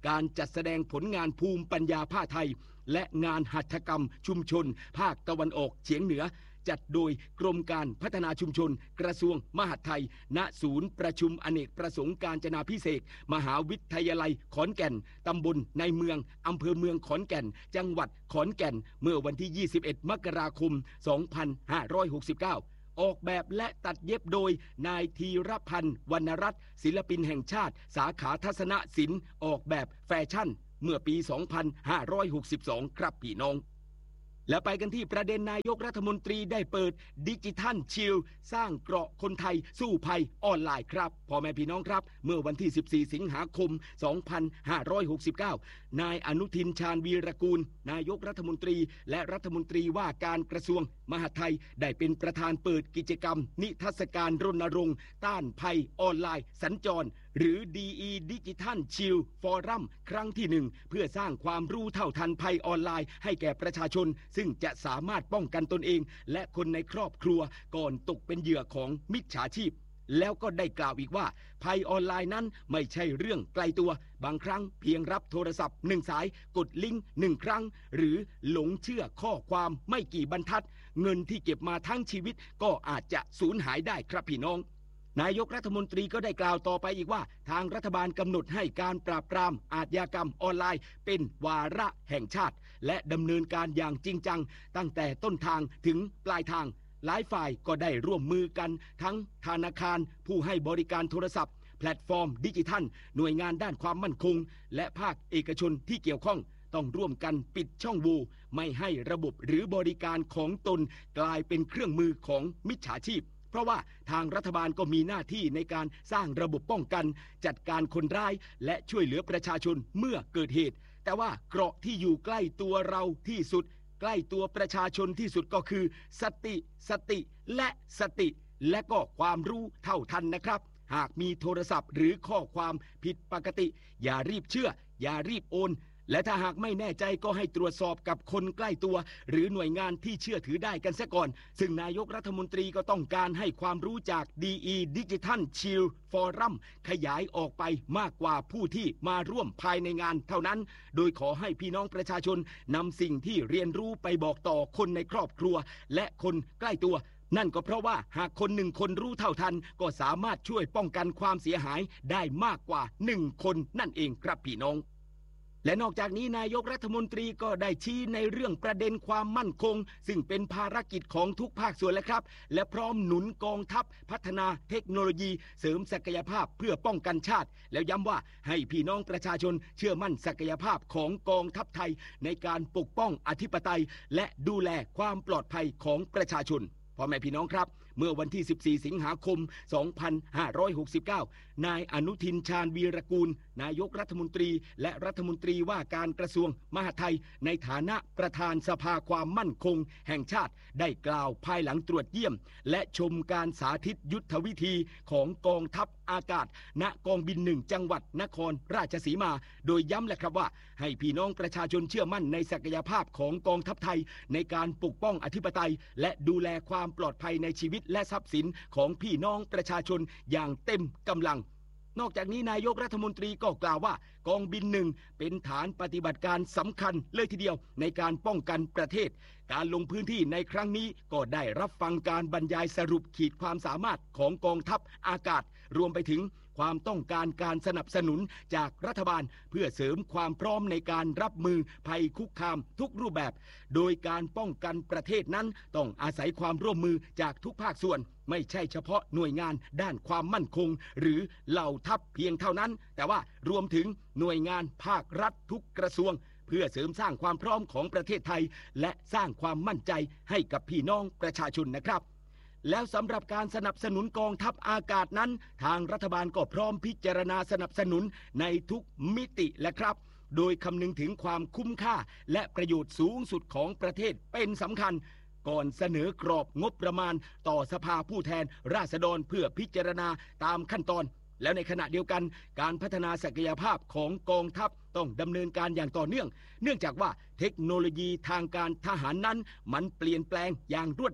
การจัดแสดงผลงานภูมิปัญญาผ้าไทยและงานหัตถกรรมชุมชนภาคตะวันออกเฉียงเหนือจัดโดยกรมการพัฒนาชุมชนกระทรวงมหาดไทยณศูนย์ประชุมอเนกประสงค์กาญจนาภิเษกมหาวิทยาลัยขอนแก่นตำบลในเมืองอำเภอเมืองขอนแก่นจังหวัดขอนแก่นเมื่อวันที่ยี่สิบเอ็ดมกราคมสองพันห้าร้อยหกสิบเก้าออกแบบและตัดเย็บโดยนายธีรพันธ์วรรณรัตน์ศิลปินแห่งชาติสาขาทัศนศิลป์ออกแบบแฟชั่นเมื่อปี สองพันห้าร้อยหกสิบสอง ครับพี่น้องและไปกันที่ประเด็นนายกรัฐมนตรีได้เปิดดิจิทัลชิลสร้างเกราะคนไทยสู้ภัยออนไลน์ครับพ่อแม่พี่น้องครับเมื่อวันที่สิบสี่สิงหาคมสองพันห้าร้อยหกสิบเก้านายอนุทินชาญวีรกูลนายกรัฐมนตรีและรัฐมนตรีว่าการกระทรวงมหาดไทยได้เป็นประธานเปิดกิจกรรมนิทรรศการรณรงค์ต้านภัยออนไลน์สัญจรหรือ ดี อี Digital Shield Forum ครั้งที่หนึ่งเพื่อสร้างความรู้เท่าทันภัยออนไลน์ให้แก่ประชาชนซึ่งจะสามารถป้องกันตนเองและคนในครอบครัวก่อนตกเป็นเหยื่อของมิจฉาชีพแล้วก็ได้กล่าวอีกว่าภัยออนไลน์นั้นไม่ใช่เรื่องไกลตัวบางครั้งเพียงรับโทรศัพท์หนึ่งสายกดลิงก์หนึ่งครั้งหรือหลงเชื่อข้อความไม่กี่บรรทัดเงินที่เก็บมาทั้งชีวิตก็อาจจะสูญหายได้ครับพี่น้องนายกรัฐมนตรีก็ได้กล่าวต่อไปอีกว่าทางรัฐบาลกำหนดให้การปราบปรามอาชญากรรมออนไลน์เป็นวาระแห่งชาติและดำเนินการอย่างจริงจังตั้งแต่ต้นทางถึงปลายทางหลายฝ่ายก็ได้ร่วมมือกันทั้งธนาคารผู้ให้บริการโทรศัพท์แพลตฟอร์มดิจิทัลหน่วยงานด้านความมั่นคงและภาคเอกชนที่เกี่ยวข้องต้องร่วมกันปิดช่องโหว่ไม่ให้ระบบหรือบริการของตนกลายเป็นเครื่องมือของมิจฉาชีพเพราะว่าทางรัฐบาลก็มีหน้าที่ในการสร้างระบบป้องกันจัดการคนร้ายและช่วยเหลือประชาชนเมื่อเกิดเหตุแต่ว่าเกราะที่อยู่ใกล้ตัวเราที่สุดใกล้ตัวประชาชนที่สุดก็คือสติสติและสติและก็ความรู้เท่าทันนะครับหากมีโทรศัพท์หรือข้อความผิดปกติอย่ารีบเชื่ออย่ารีบโอนและถ้าหากไม่แน่ใจก็ให้ตรวจสอบกับคนใกล้ตัวหรือหน่วยงานที่เชื่อถือได้กันซะก่อนซึ่งนายกรัฐมนตรีก็ต้องการให้ความรู้จาก ดี อี Digital Shield Forum ขยายออกไปมากกว่าผู้ที่มาร่วมภายในงานเท่านั้นโดยขอให้พี่น้องประชาชนนำสิ่งที่เรียนรู้ไปบอกต่อคนในครอบครัวและคนใกล้ตัวนั่นก็เพราะว่าหากคนหนึ่งคนรู้เท่าทันก็สามารถช่วยป้องกันความเสียหายได้มากกว่าหนึ่งคนนั่นเองครับพี่น้องและนอกจากนี้นายกรัฐมนตรีก็ได้ชี้ในเรื่องประเด็นความมั่นคงซึ่งเป็นภารกิจของทุกภาคส่วนแล้วครับและพร้อมหนุนกองทัพพัฒนาเทคโนโลยีเสริมศักยภาพเพื่อป้องกันชาติแล้วย้ำว่าให้พี่น้องประชาชนเชื่อมั่นศักยภาพของกองทัพไทยในการปกป้องอธิปไตยและดูแลความปลอดภัยของประชาชนพ่อแม่พี่น้องครับเมื่อวันที่สิบสี่สิงหาคมสองพันห้าร้อยหกสิบเก้านายอนุทินชาญวีรกูลนายกรัฐมนตรีและรัฐมนตรีว่าการกระทรวงมหาดไทยในฐานะประธานสภาความมั่นคงแห่งชาติได้กล่าวภายหลังตรวจเยี่ยมและชมการสาธิตยุทธวิธีของกองทัพอากาศณกองบินหนึ่งจังหวัดนครราชสีมาโดยย้ำแหละครับว่าให้พี่น้องประชาชนเชื่อมั่นในศักยภาพของกองทัพไทยในการปกป้องอธิปไตยและดูแลความปลอดภัยในชีวิตและทรัพย์สินของพี่น้องประชาชนอย่างเต็มกำลังนอกจากนี้นายกรัฐมนตรีก็กล่าวว่ากองบินหนึ่งเป็นฐานปฏิบัติการสำคัญเลยทีเดียวในการป้องกันประเทศการลงพื้นที่ในครั้งนี้ก็ได้รับฟังการบรรยายสรุปขีดความสามารถของกองทัพอากาศรวมไปถึงความต้องการการสนับสนุนจากรัฐบาลเพื่อเสริมความพร้อมในการรับมือภัยคุกคามทุกรูปแบบโดยการป้องกันประเทศนั้นต้องอาศัยความร่วมมือจากทุกภาคส่วนไม่ใช่เฉพาะหน่วยงานด้านความมั่นคงหรือเหล่าทัพเพียงเท่านั้นแต่ว่ารวมถึงหน่วยงานภาครัฐทุกกระทรวงเพื่อเสริมสร้างความพร้อมของประเทศไทยและสร้างความมั่นใจให้กับพี่น้องประชาชนนะครับแล้วสำหรับการสนับสนุนกองทัพอากาศนั้นทางรัฐบาลก็พร้อมพิจารณาสนับสนุนในทุกมิติแหละครับโดยคำนึงถึงความคุ้มค่าและประโยชน์สูงสุดของประเทศเป็นสำคัญก่อนเสนอกรอบงบประมาณต่อสภาผู้แทนราษฎรเพื่อพิจารณาตามขั้นตอนแล้วในขณะเดียวกันการพัฒนาศักยภาพของกองทัพต้องดำเนินการอย่างต่อเนื่องเนื่องจากว่าเทคโนโลยีทางการทหารนั้นมันเปลี่ยนแปลงอย่างรวดเร็ว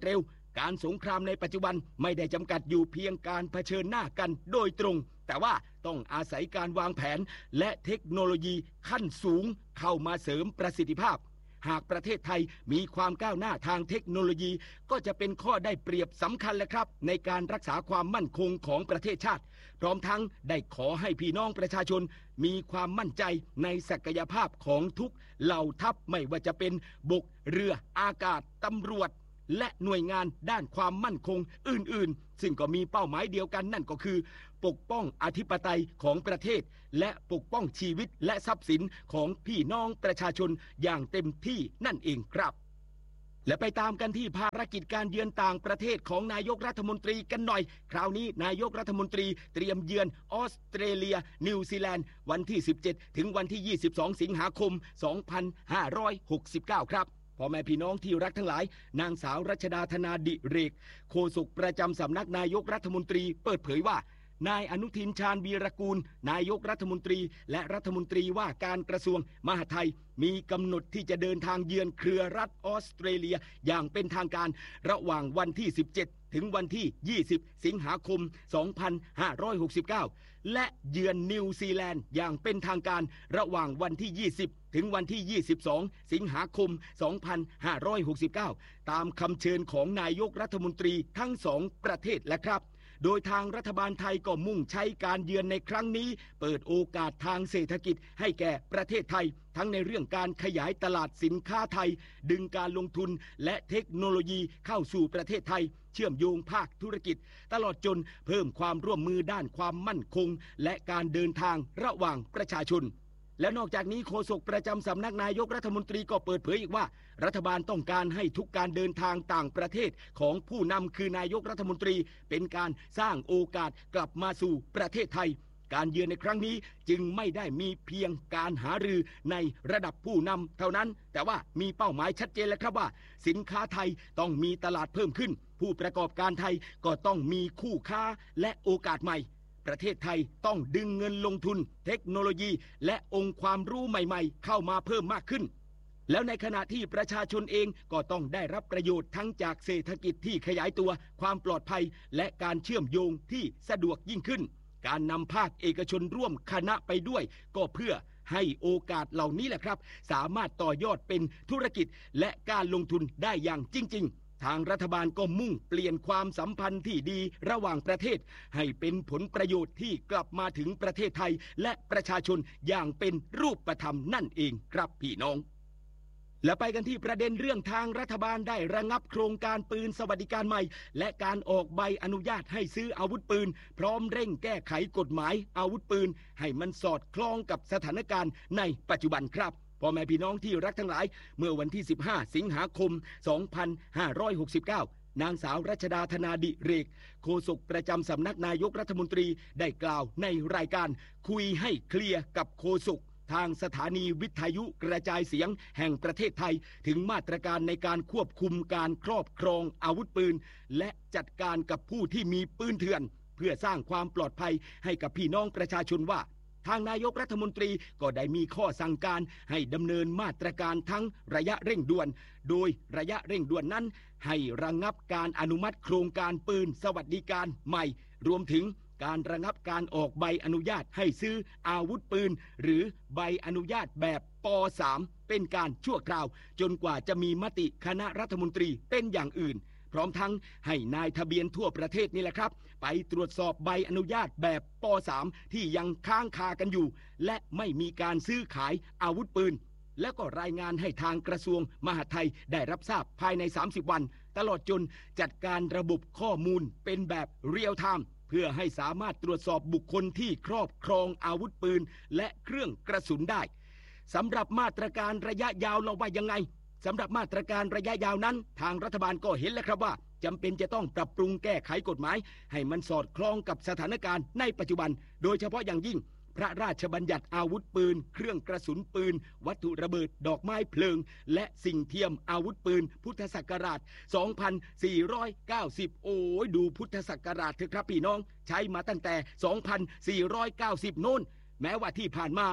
การสงครามในปัจจุบันไม่ได้จำกัดอยู่เพียงการเผชิญหน้ากันโดยตรงแต่ว่าต้องอาศัยการวางแผนและเทคโนโลยีขั้นสูงเข้ามาเสริมประสิทธิภาพหากประเทศไทยมีความก้าวหน้าทางเทคโนโลยีก็จะเป็นข้อได้เปรียบสำคัญเลยครับในการรักษาความมั่นคงของประเทศชาติพร้อมทั้งได้ขอให้พี่น้องประชาชนมีความมั่นใจในศักยภาพของทุกเหล่าทัพไม่ว่าจะเป็นบกเรืออากาศตำรวจและหน่วยงานด้านความมั่นคงอื่นๆซึ่งก็มีเป้าหมายเดียวกันนั่นก็คือปกป้องอธิปไตยของประเทศและปกป้องชีวิตและทรัพย์สินของพี่น้องประชาชนอย่างเต็มที่นั่นเองครับและไปตามกันที่ภารกิจการเยือนต่างประเทศของนายกรัฐมนตรีกันหน่อยคราวนี้นายกรัฐมนตรีเตรียมเยือนออสเตรเลียนิวซีแลนด์วันที่สิบเจ็ดถึงวันที่ยี่สิบสองสิงหาคมสองพันห้าร้อยหกสิบเก้าครับพ่อแม่พี่น้องที่รักทั้งหลายนางสาวรัชดาธนาดิเรกโฆษกประจำสำนักนายกรัฐมนตรีเปิดเผยว่านายอนุทินชาญวีรกูลนายกรัฐมนตรีและรัฐมนตรีว่าการกระทรวงมหาดไทยมีกำหนดที่จะเดินทางเยือนเครือรัฐออสเตรเลียอย่างเป็นทางการระหว่างวันที่สิบเจ็ดถึงวันที่ยี่สิบสิงหาคมสองพันห้าร้อยหกสิบเก้าและเยือนนิวซีแลนด์อย่างเป็นทางการระหว่างวันที่ยี่สิบถึงวันที่ยี่สิบสองสิงหาคมสองพันห้าร้อยหกสิบเก้าตามคำเชิญของนายกรัฐมนตรีทั้งสองประเทศและครับโดยทางรัฐบาลไทยก็มุ่งใช้การเยือนในครั้งนี้เปิดโอกาสทางเศรษฐกิจให้แก่ประเทศไทยทั้งในเรื่องการขยายตลาดสินค้าไทยดึงการลงทุนและเทคโนโลยีเข้าสู่ประเทศไทยเชื่อมโยงภาคธุรกิจตลอดจนเพิ่มความร่วมมือด้านความมั่นคงและการเดินทางระหว่างประชาชนและนอกจากนี้โฆษกประจำสำนักนายกรัฐมนตรีก็เปิดเผยอีกว่ารัฐบาลต้องการให้ทุกการเดินทางต่างประเทศของผู้นำคือนายกรัฐมนตรีเป็นการสร้างโอกาสกลับมาสู่ประเทศไทยการเยือนในครั้งนี้จึงไม่ได้มีเพียงการหารือในระดับผู้นำเท่านั้นแต่ว่ามีเป้าหมายชัดเจนแล้วครับว่าสินค้าไทยต้องมีตลาดเพิ่มขึ้นผู้ประกอบการไทยก็ต้องมีคู่ค้าและโอกาสใหม่ประเทศไทยต้องดึงเงินลงทุนเทคโนโลยีและองค์ความรู้ใหม่ๆเข้ามาเพิ่มมากขึ้นแล้วในขณะที่ประชาชนเองก็ต้องได้รับประโยชน์ทั้งจากเศรษฐกิจที่ขยายตัวความปลอดภัยและการเชื่อมโยงที่สะดวกยิ่งขึ้นการนำภาคเอกชนร่วมคณะไปด้วยก็เพื่อให้โอกาสเหล่านี้แหละครับสามารถต่อยอดเป็นธุรกิจและการลงทุนได้อย่างจริงๆทางรัฐบาลก็มุ่งเปลี่ยนความสัมพันธ์ที่ดีระหว่างประเทศให้เป็นผลประโยชน์ที่กลับมาถึงประเทศไทยและประชาชนอย่างเป็นรูปธรรมนั่นเองครับพี่น้องและไปกันที่ประเด็นเรื่องทางรัฐบาลได้ระงับโครงการปืนสวัสดิการใหม่และการออกใบอนุญาตให้ซื้ออาวุธปืนพร้อมเร่งแก้ไขกฎหมายอาวุธปืนให้มันสอดคล้องกับสถานการณ์ในปัจจุบันครับพ่อแม่พี่น้องที่รักทั้งหลายเมื่อวันที่สิบห้าสิงหาคมสองพันห้าร้อยหกสิบเก้านางสาวรัชดาธนาดิเรกโฆษกประจำสำนักนายกรัฐมนตรีได้กล่าวในรายการคุยให้เคลียร์กับโฆษกทางสถานีวิทยุกระจายเสียงแห่งประเทศไทยถึงมาตรการในการควบคุมการครอบครองอาวุธปืนและจัดการกับผู้ที่มีปืนเถื่อนเพื่อสร้างความปลอดภัยให้กับพี่น้องประชาชนว่าทางนายกรัฐมนตรีก็ได้มีข้อสั่งการให้ดำเนินมาตรการทั้งระยะเร่งด่วนโดยระยะเร่งด่วนนั้นให้ระงับการอนุมัติโครงการปืนสวัสดิการใหม่รวมถึงการระงับการออกใบอนุญาตให้ซื้ออาวุธปืนหรือใบอนุญาตแบบป สาม เป็นการชั่วคราวจนกว่าจะมีมติคณะรัฐมนตรีเป็นอย่างอื่นพร้อมทั้งให้นายทะเบียนทั่วประเทศนี่แหละครับไปตรวจสอบใบอนุญาตแบบป สาม ที่ยังค้างคากันอยู่และไม่มีการซื้อขายอาวุธปืนแล้วก็รายงานให้ทางกระทรวงมหาดไทยได้รับทราบภายในสามสิบวันตลอดจนจัดการระบบข้อมูลเป็นแบบเรียลไทม์เพื่อให้สามารถตรวจสอบบุคคลที่ครอบครองอาวุธปืนและเครื่องกระสุนได้สำหรับมาตรการระยะยาวเราว่ายังไงสำหรับมาตรการระยะยาวนั้นทางรัฐบาลก็เห็นแล้วครับว่าจำเป็นจะต้องปรับปรุงแก้ไขกฎหมายให้มันสอดคล้องกับสถานการณ์ในปัจจุบันโดยเฉพาะอย่างยิ่งพระราชบัญญัติอาวุธปืนเครื่องกระสุนปืนวัตถุระเบิดดอกไม้เพลิงและสิ่งเทียมอาวุธปืนพุทธศักราชสองพันสี่ร้อยเก้าสิบโอ้ยดูพุทธศักราชเถอะครับพี่น้องใช้มาตั้งแต่สองพันสี่ร้อยเก้าสิบโน้นแม้ว่าที่ผ่านมาช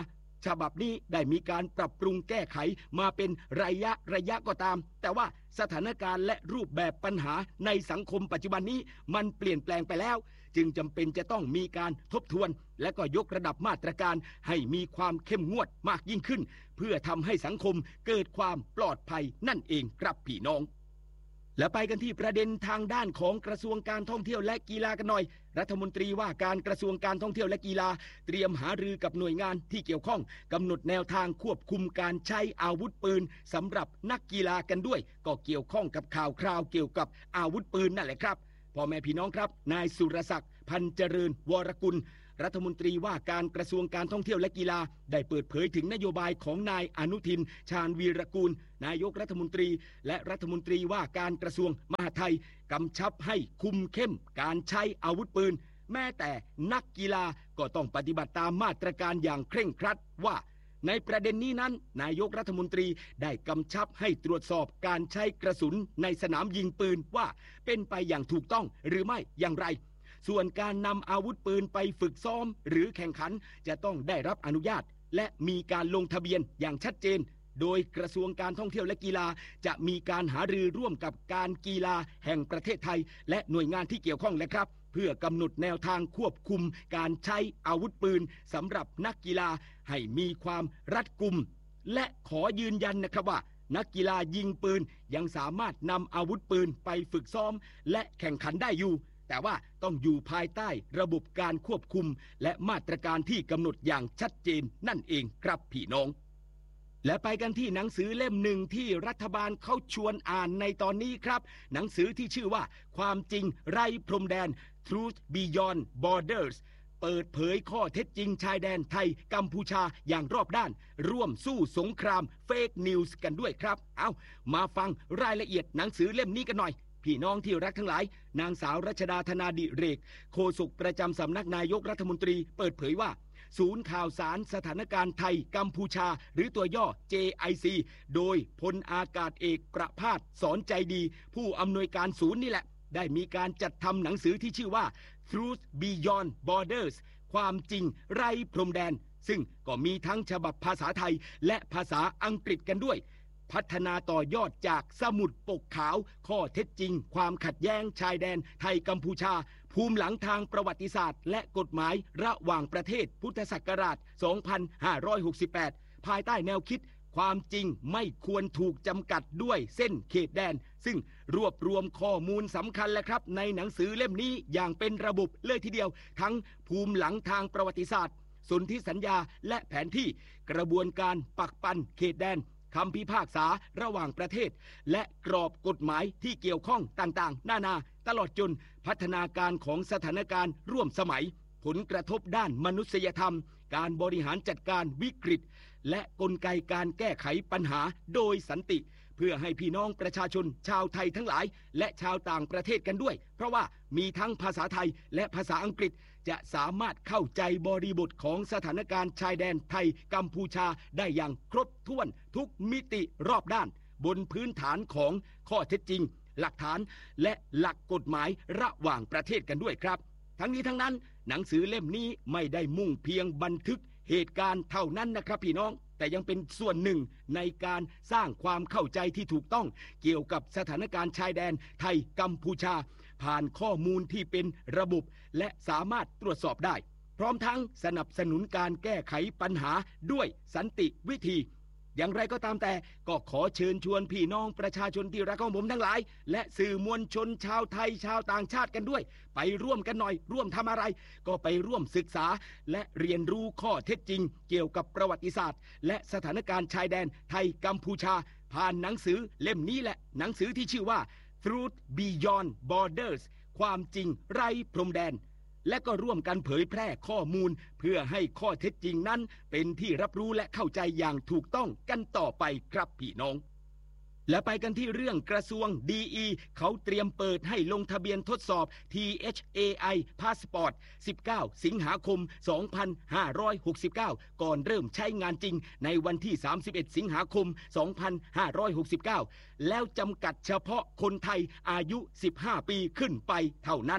ฉบับนี้ได้มีการปรับปรุงแก้ไขมาเป็นระยะระยะก็ตามแต่ว่าสถานการณ์และรูปแบบปัญหาในสังคมปัจจุบันนี้มันเปลี่ยนแปลงไปแล้วจึงจำเป็นจะต้องมีการทบทวนและก็ยกระดับมาตรการให้มีความเข้มงวดมากยิ่งขึ้นเพื่อทำให้สังคมเกิดความปลอดภัยนั่นเองครับพี่น้องและไปกันที่ประเด็นทางด้านของกระทรวงการท่องเที่ยวและกีฬากันหน่อยรัฐมนตรีว่าการกระทรวงการท่องเที่ยวและกีฬาเตรียมหารือกับหน่วยงานที่เกี่ยวข้องกำหนดแนวทางควบคุมการใช้อาวุธปืนสำหรับนักกีฬากันด้วยก็เกี่ยวข้องกับข่าวคราวเกี่ยวกับอาวุธปืนนั่นแหละครับพ่อแม่พี่น้องครับนายสุรศักดิ์พันเจริญวรกุลรัฐมนตรีว่าการกระทรวงการท่องเที่ยวและกีฬาได้เปิดเผยถึงนโยบายของนายอนุทินชาญวีรกูลนายกรัฐมนตรีและรัฐมนตรีว่าการกระทรวงมหาดไทยกำชับให้คุมเข้มการใช้อาวุธปืนแม้แต่นักกีฬาก็ต้องปฏิบัติตามมาตรการอย่างเคร่งครัดว่าในประเด็นนี้นั้นนายกรัฐมนตรีได้กำชับให้ตรวจสอบการใช้กระสุนในสนามยิงปืนว่าเป็นไปอย่างถูกต้องหรือไม่อย่างไรส่วนการนำอาวุธปืนไปฝึกซ้อมหรือแข่งขันจะต้องได้รับอนุญาตและมีการลงทะเบียนอย่างชัดเจนโดยกระทรวงการท่องเที่ยวและกีฬาจะมีการหารือร่วมกับการกีฬาแห่งประเทศไทยและหน่วยงานที่เกี่ยวข้องและครับเพื่อกำหนดแนวทางควบคุมการใช้อาวุธปืนสำหรับนักกีฬาให้มีความรัดกุมและขอยืนยันนะครับว่านักกีฬายิงปืนยังสามารถนำอาวุธปืนไปฝึกซ้อมและแข่งขันได้อยู่แต่ว่าต้องอยู่ภายใต้ระบบการควบคุมและมาตรการที่กำหนดอย่างชัดเจนนั่นเองครับพี่น้องและไปกันที่หนังสือเล่มหนึ่งที่รัฐบาลเขาชวนอ่านในตอนนี้ครับหนังสือที่ชื่อว่าความจริงไร้พรมแดน Truth Beyond Borders เปิดเผยข้อเท็จจริงชายแดนไทยกัมพูชาอย่างรอบด้านร่วมสู้สงครามเฟกนิวส์กันด้วยครับเอามาฟังรายละเอียดหนังสือเล่มนี้กันหน่อยพี่น้องที่รักทั้งหลายนางสาวรัชดาธนาดิเรกโฆษกประจำสำนักนายกรัฐมนตรีเปิดเผยว่าศูนย์ข่าวสารสถานการณ์ไทยกัมพูชาหรือตัวย่อ เจ ไอ ซี โดยพลอากาศเอกประภาสสอนใจดีผู้อำนวยการศูนย์นี่แหละได้มีการจัดทำหนังสือที่ชื่อว่า Truth Beyond Borders ความจริงไร้พรมแดนซึ่งก็มีทั้งฉบับภาษาไทยและภาษาอังกฤษกันด้วยพัฒนาต่อยอดจากสมุดปกขาวข้อเท็จจริงความขัดแย้งชายแดนไทยกัมพูชาภูมิหลังทางประวัติศาสตร์และกฎหมายระหว่างประเทศพุทธศักราช สองพันห้าร้อยหกสิบแปด ภายใต้แนวคิดความจริงไม่ควรถูกจำกัดด้วยเส้นเขตแดนซึ่งรวบรวมข้อมูลสำคัญและครับในหนังสือเล่มนี้อย่างเป็นระบบเลยทีเดียวทั้งภูมิหลังทางประวัติศาสตร์สนธิสัญญาและแผนที่กระบวนการปักปันเขตแดนคำพิพากษาระหว่างประเทศและกรอบกฎหมายที่เกี่ยวข้องต่างๆนานาตลอดจนพัฒนาการของสถานการณ์ร่วมสมัยผลกระทบด้านมนุษยธรรมการบริหารจัดการวิกฤตและกลไกการแก้ไขปัญหาโดยสันติเพื่อให้พี่น้องประชาชนชาวไทยทั้งหลายและชาวต่างประเทศกันด้วยเพราะว่ามีทั้งภาษาไทยและภาษาอังกฤษจะสามารถเข้าใจบริบทของสถานการณ์ชายแดนไทยกัมพูชาได้อย่างครบถ้วนทุกมิติรอบด้านบนพื้นฐานของข้อเท็จจริงหลักฐานและหลักกฎหมายระหว่างประเทศกันด้วยครับทั้งนี้ทั้งนั้นหนังสือเล่มนี้ไม่ได้มุ่งเพียงบันทึกเหตุการณ์เท่านั้นนะครับพี่น้องแต่ยังเป็นส่วนหนึ่งในการสร้างความเข้าใจที่ถูกต้องเกี่ยวกับสถานการณ์ชายแดนไทยกัมพูชาผ่านข้อมูลที่เป็นระบบและสามารถตรวจสอบได้พร้อมทั้งสนับสนุนการแก้ไขปัญหาด้วยสันติวิธีอย่างไรก็ตามแต่ก็ขอเชิญชวนพี่น้องประชาชนที่รักของผมทั้งหลายและสื่อมวลชนชาวไทยชาวต่างชาติกันด้วยไปร่วมกันหน่อยร่วมทำอะไรก็ไปร่วมศึกษาและเรียนรู้ข้อเท็จจริงเกี่ยวกับประวัติศาสตร์และสถานการณ์ชายแดนไทยกัมพูชาผ่านหนังสือเล่มนี้แหละหนังสือที่ชื่อว่า Truth Beyond Borders ความจริงไร้พรมแดนและก็ร่วมกันเผยแพร่ข้อมูลเพื่อให้ข้อเท็จจริงนั้นเป็นที่รับรู้และเข้าใจอย่างถูกต้องกันต่อไปครับพี่น้องและไปกันที่เรื่องกระทรวง ดี อี เขาเตรียมเปิดให้ลงทะเบียนทดสอบ ที เอช เอ ไอ Passport สิบเก้า สิงหาคม สองพันห้าร้อยหกสิบเก้า ก่อนเริ่มใช้งานจริงในวันที่ สามสิบเอ็ด สิงหาคม สองพันห้าร้อยหกสิบเก้า แล้วจำกัดเฉพาะคนไทยอายุ สิบห้า ปีขึ้นไปเท่านั้น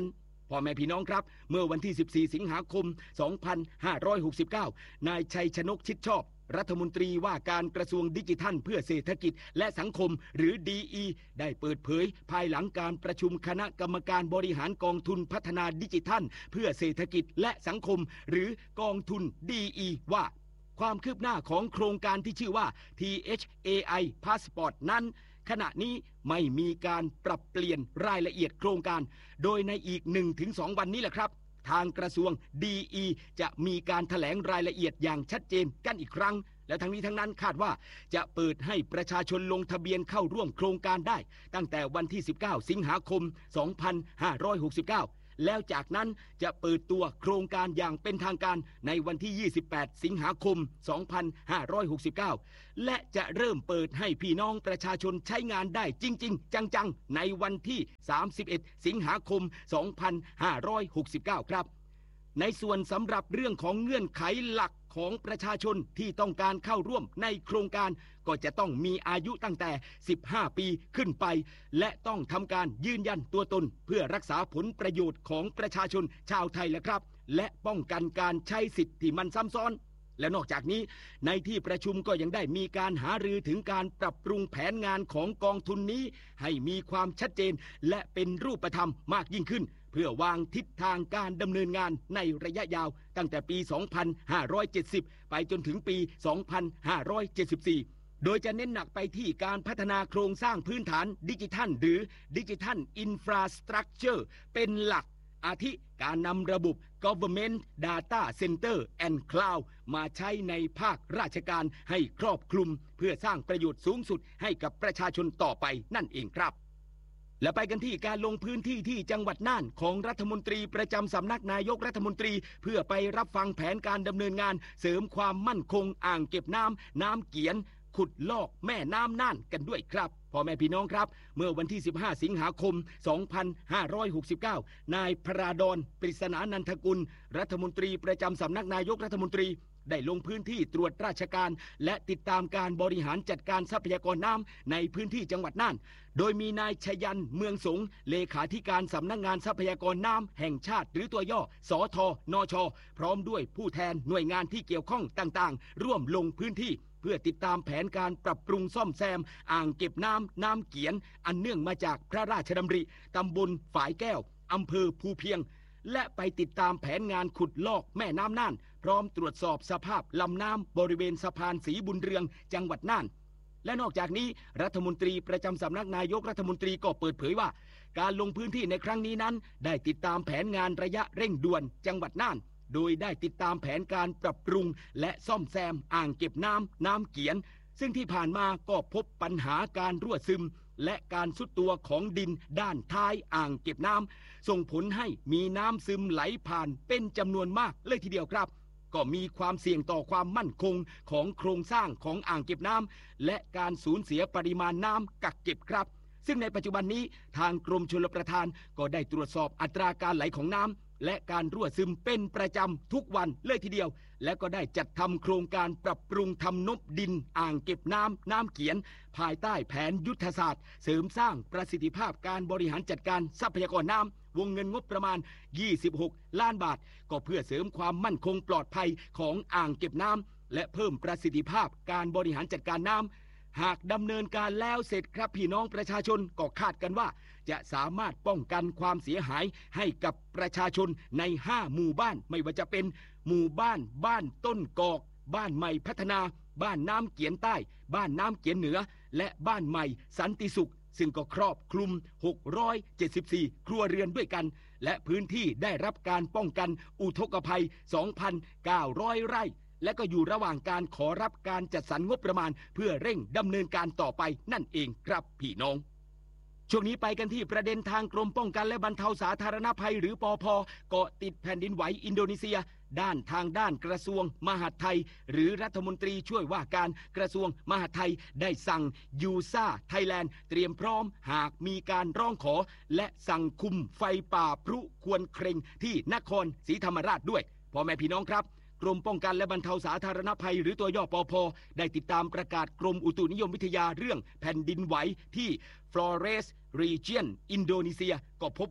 พ่อแม่พี่น้องครับเมื่อวันที่สิบสี่สิงหาคมสองพันห้าร้อยหกสิบเก้านายชัยชนกชิดชอบรัฐมนตรีว่าการกระทรวงดิจิทัลเพื่อเศรษฐกิจและสังคมหรือ ดี อี ได้เปิดเผยภายหลังการประชุมคณะกรรมการบริหารกองทุนพัฒนาดิจิทัลเพื่อเศรษฐกิจและสังคมหรือกองทุน ดี อี ว่าความคืบหน้าของโครงการที่ชื่อว่า ที เอช เอ ไอ Passport นั้นขณะนี้ไม่มีการปรับเปลี่ยนรายละเอียดโครงการโดยในอีก หนึ่งถึงสอง วันนี้แหละครับทางกระทรวง ดี อี จะมีการแถลงรายละเอียดอย่างชัดเจนกันอีกครั้งและทั้งนี้ทั้งนั้นคาดว่าจะเปิดให้ประชาชนลงทะเบียนเข้าร่วมโครงการได้ตั้งแต่วันที่สิบเก้าสิงหาคมสองพันห้าร้อยหกสิบเก้าแล้วจากนั้นจะเปิดตัวโครงการอย่างเป็นทางการในวันที่ยี่สิบแปดสิงหาคมสองพันห้าร้อยหกสิบเก้าและจะเริ่มเปิดให้พี่น้องประชาชนใช้งานได้จริงๆจังๆในวันที่สามสิบเอ็ดสิงหาคมสองพันห้าร้อยหกสิบเก้าครับในส่วนสำหรับเรื่องของเงื่อนไขหลักของประชาชนที่ต้องการเข้าร่วมในโครงการก็จะต้องมีอายุตั้งแต่สิบห้าปีขึ้นไปและต้องทำการยืนยันตัวตนเพื่อรักษาผลประโยชน์ของประชาชนชาวไทยและครับและป้องกันการใช้สิทธิ์ที่มันซ้ำซ้อนและนอกจากนี้ในที่ประชุมก็ยังได้มีการหารือถึงการปรับปรุงแผนงานของกองทุนนี้ให้มีความชัดเจนและเป็นรูปธรรมมากยิ่งขึ้นเพื่อวางทิศทางการดำเนินงานในระยะยาวตั้งแต่ปี สองพันห้าร้อยเจ็ดสิบ ไปจนถึงปี สองพันห้าร้อยเจ็ดสิบสี่ โดยจะเน้นหนักไปที่การพัฒนาโครงสร้างพื้นฐานดิจิทัลหรือดิจิทัลอินฟราสตรัคเจอร์เป็นหลักอาทิการนำระบบ Government Data Center and Cloud มาใช้ในภาคราชการให้ครอบคลุมเพื่อสร้างประโยชน์สูงสุดให้กับประชาชนต่อไปนั่นเองครับและไปกันที่การลงพื้นที่ที่จังหวัดน่านของรัฐมนตรีประจำสำนักนายกรัฐมนตรีเพื่อไปรับฟังแผนการดำเนินงานเสริมความมั่นคงอ่างเก็บน้ำน้ำเกียนขุดลอกแม่น้ำน่านกันด้วยครับพ่อแม่พี่น้องครับเมื่อวันที่สิบห้าสิงหาคมสองพันห้าร้อยหกสิบเก้านายพระดอนปริศนานันทกุลรัฐมนตรีประจำสำนักนายกรัฐมนตรีได้ลงพื้นที่ตรวจราชการและติดตามการบริหารจัดการทรัพยากรน้ำในพื้นที่จังหวัดน่านโดยมีนายชยันเมืองสงเลขาธิการสำนักงานทรัพยากรน้ำแห่งชาติหรือตัวย่อสทนชพร้อมด้วยผู้แทนหน่วยงานที่เกี่ยวข้องต่างๆร่วมลงพื้นที่เพื่อติดตามแผนการปรับปรุงซ่อมแซมอ่างเก็บน้ำน้ำเกียนอันเนื่องมาจากพระราชดำริตำบลฝายแก้วอำเภอภูเพียงและไปติดตามแผนงานขุดลอกแม่น้ำน่านพร้อมตรวจสอบสภาพลำน้ำบริเวณสะพานศรีบุญเรืองจังหวัดน่านและนอกจากนี้รัฐมนตรีประจำสำนักนายกรัฐมนตรีก็เปิดเผยว่าการลงพื้นที่ในครั้งนี้นั้นได้ติดตามแผนงานระยะเร่งด่วนจังหวัดน่านโดยได้ติดตามแผนการปรับปรุงและซ่อมแซมอ่างเก็บน้ำน้ำเกียนซึ่งที่ผ่านมาก็พบปัญหาการรั่วซึมและการทรุดตัวของดินด้านท้ายอ่างเก็บน้ำส่งผลให้มีน้ำซึมไหลผ่านเป็นจำนวนมากเลยทีเดียวครับก็มีความเสี่ยงต่อความมั่นคงของโครงสร้างของอ่างเก็บน้ำและการสูญเสียปริมาณน้ำกักเก็บครับซึ่งในปัจจุบันนี้ทางกรมชลประทานก็ได้ตรวจสอบอัตราการไหลของน้ำและการรั่วซึมเป็นประจำทุกวันเลยทีเดียวและก็ได้จัดทำโครงการปรับปรุงทำนบดินอ่างเก็บน้ำน้ำเกียนภายใต้แผนยุทธศาสตร์เสริมสร้างประสิทธิภาพการบริหารจัดการทรัพยากรน้ำวงเงินงบประมาณยี่สิบหกล้านบาทก็เพื่อเสริมความมั่นคงปลอดภัยของอ่างเก็บน้ำและเพิ่มประสิทธิภาพการบริหารจัดการน้ำหากดำเนินการแล้วเสร็จครับพี่น้องประชาชนก็คาดกันว่าจะสามารถป้องกันความเสียหายให้กับประชาชนในห้าหมู่บ้านไม่ว่าจะเป็นหมู่บ้านบ้านต้นกอกบ้านใหม่พัฒนาบ้านน้ำเกียนใต้บ้านน้ำเกียนเหนือและบ้านใหม่สันติสุขซึ่งก็ครอบคลุมหกร้อยเจ็ดสิบสี่ครัวเรือนด้วยกันและพื้นที่ได้รับการป้องกันอุทกภัย สองพันเก้าร้อย ไร่และก็อยู่ระหว่างการขอรับการจัดสรรงบประมาณเพื่อเร่งดำเนินการต่อไปนั่นเองครับพี่น้องช่วงนี้ไปกันที่ประเด็นทางกรมป้องกันและบรรเทาสาธารณภัยหรือปภ.เกาะติดแผ่นดินไหวอินโดนีเซียด้านทางด้านกระทรวงมหาดไทยหรือรัฐมนตรีช่วยว่าการกระทรวงมหาดไทยได้สั่งยูซ่าไทยแลนด์เตรียมพร้อมหากมีการร้องขอและสั่งคุมไฟป่าพลุควรเคร่งที่นครศรีธรรมราชด้วยพ่อแม่พี่น้องครับกรมป้องกันและบรรเทาสาธารณภัยหรือตัวย่อปภ.ได้ติดตามประกาศกรมอุตุนิยมวิทยาเรื่องแผ่นดินไหวที่ Flores Region อินโดนีเซียก็พบว่า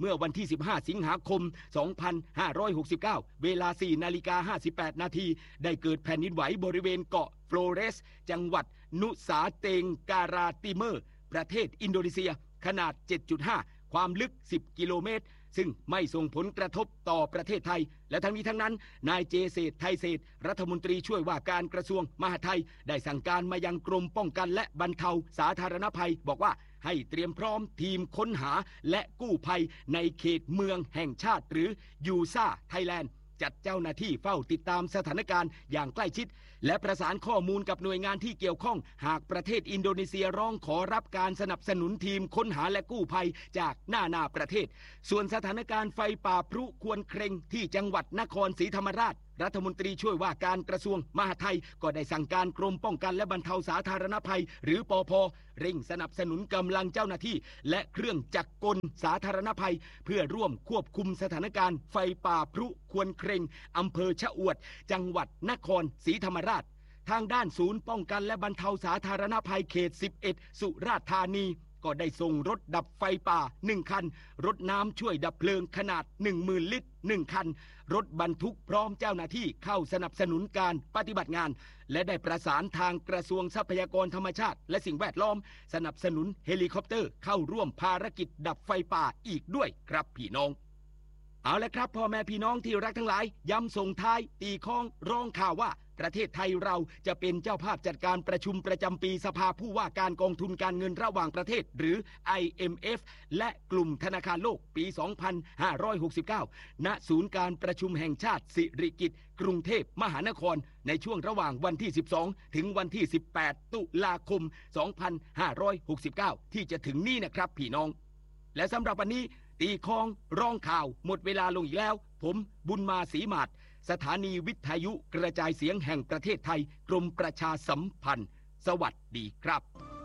เมื่อวันที่สิบห้าสิงหาคมสองพันห้าร้อยหกสิบเก้าเวลา สี่นาฬิกาห้าสิบแปดนาทีได้เกิดแผ่นดินไหวบริเวณเกาะโฟลเรสจังหวัดนุสาเตงการาติเมอร์ประเทศอินโดนีเซียขนาด เจ็ดจุดห้า ความลึกสิบกิโลเมตรซึ่งไม่ส่งผลกระทบต่อประเทศไทยและทั้งนี้ทั้งนั้นนายเจเศรษฐ์ไทยเศรษฐ์รัฐมนตรีช่วยว่าการกระทรวงมหาดไทยได้สั่งการมายังกรมป้องกันและบรรเทาสาธารณภัยบอกว่าให้เตรียมพร้อมทีมค้นหาและกู้ภัยในเขตเมืองแห่งชาติหรือยูซ่าไทยแลนด์จัดเจ้าหน้าที่เฝ้าติดตามสถานการณ์อย่างใกล้ชิดและประสานข้อมูลกับหน่วยงานที่เกี่ยวข้องหากประเทศอินโดนีเซียร้องขอรับการสนับสนุนทีมค้นหาและกู้ภัยจากหน้านาประเทศส่วนสถานการณ์ไฟป่าพลุควรเคร่งที่จังหวัดนครศรีธรรมราชรัฐมนตรีช่วยว่าการกระทรวงมหาดไทยก็ได้สั่งการกรมป้องกันและบรรเทาสาธารณภัยหรือปภ.เร่งสนับสนุนกำลังเจ้าหน้าที่และเครื่องจักรกลสาธารณภัยเพื่อร่วมควบคุมสถานการณ์ไฟป่าพลุควรเคร่งอำเภอชะอวดจังหวัดนครศรีธรรมราชทางด้านศูนย์ป้องกันและบรรเทาสาธารณภัยเขตสิบเอ็ดสุราษฎร์ธานีก็ได้ส่งรถดับไฟป่าหนึ่งคันรถน้ำช่วยดับเพลิงขนาด หนึ่งหมื่น ลิตรหนึ่งคันรถบรรทุกพร้อมเจ้าหน้าที่เข้าสนับสนุนการปฏิบัติงานและได้ประสานทางกระทรวงทรัพยากรธรรมชาติและสิ่งแวดล้อมสนับสนุนเฮลิคอปเตอร์เข้าร่วมภารกิจดับไฟป่าอีกด้วยครับพี่น้องเอาละครับพ่อแม่พี่น้องที่รักทั้งหลายย้ำส่งท้ายตีข้องร้องข่าวว่าประเทศไทยเราจะเป็นเจ้าภาพจัดการประชุมประจำปีสภาผู้ว่าการกองทุนการเงินระหว่างประเทศหรือ ไอ เอ็ม เอฟ และกลุ่มธนาคารโลกปี สองพันห้าร้อยหกสิบเก้า ณ ศูนย์การประชุมแห่งชาติสิริกิติ์กรุงเทพมหานครในช่วงระหว่างวันที่ สิบสอง ถึงวันที่ สิบแปด ตุลาคม สองพันห้าร้อยหกสิบเก้า ที่จะถึงนี้นะครับพี่น้องและสำหรับวันนี้ตีคองร้องข่าวหมดเวลาลงอีกแล้วผมบุญมาศรีมาศสถานีวิทยุกระจายเสียงแห่งประเทศไทยกรมประชาสัมพันธ์สวัสดีครับ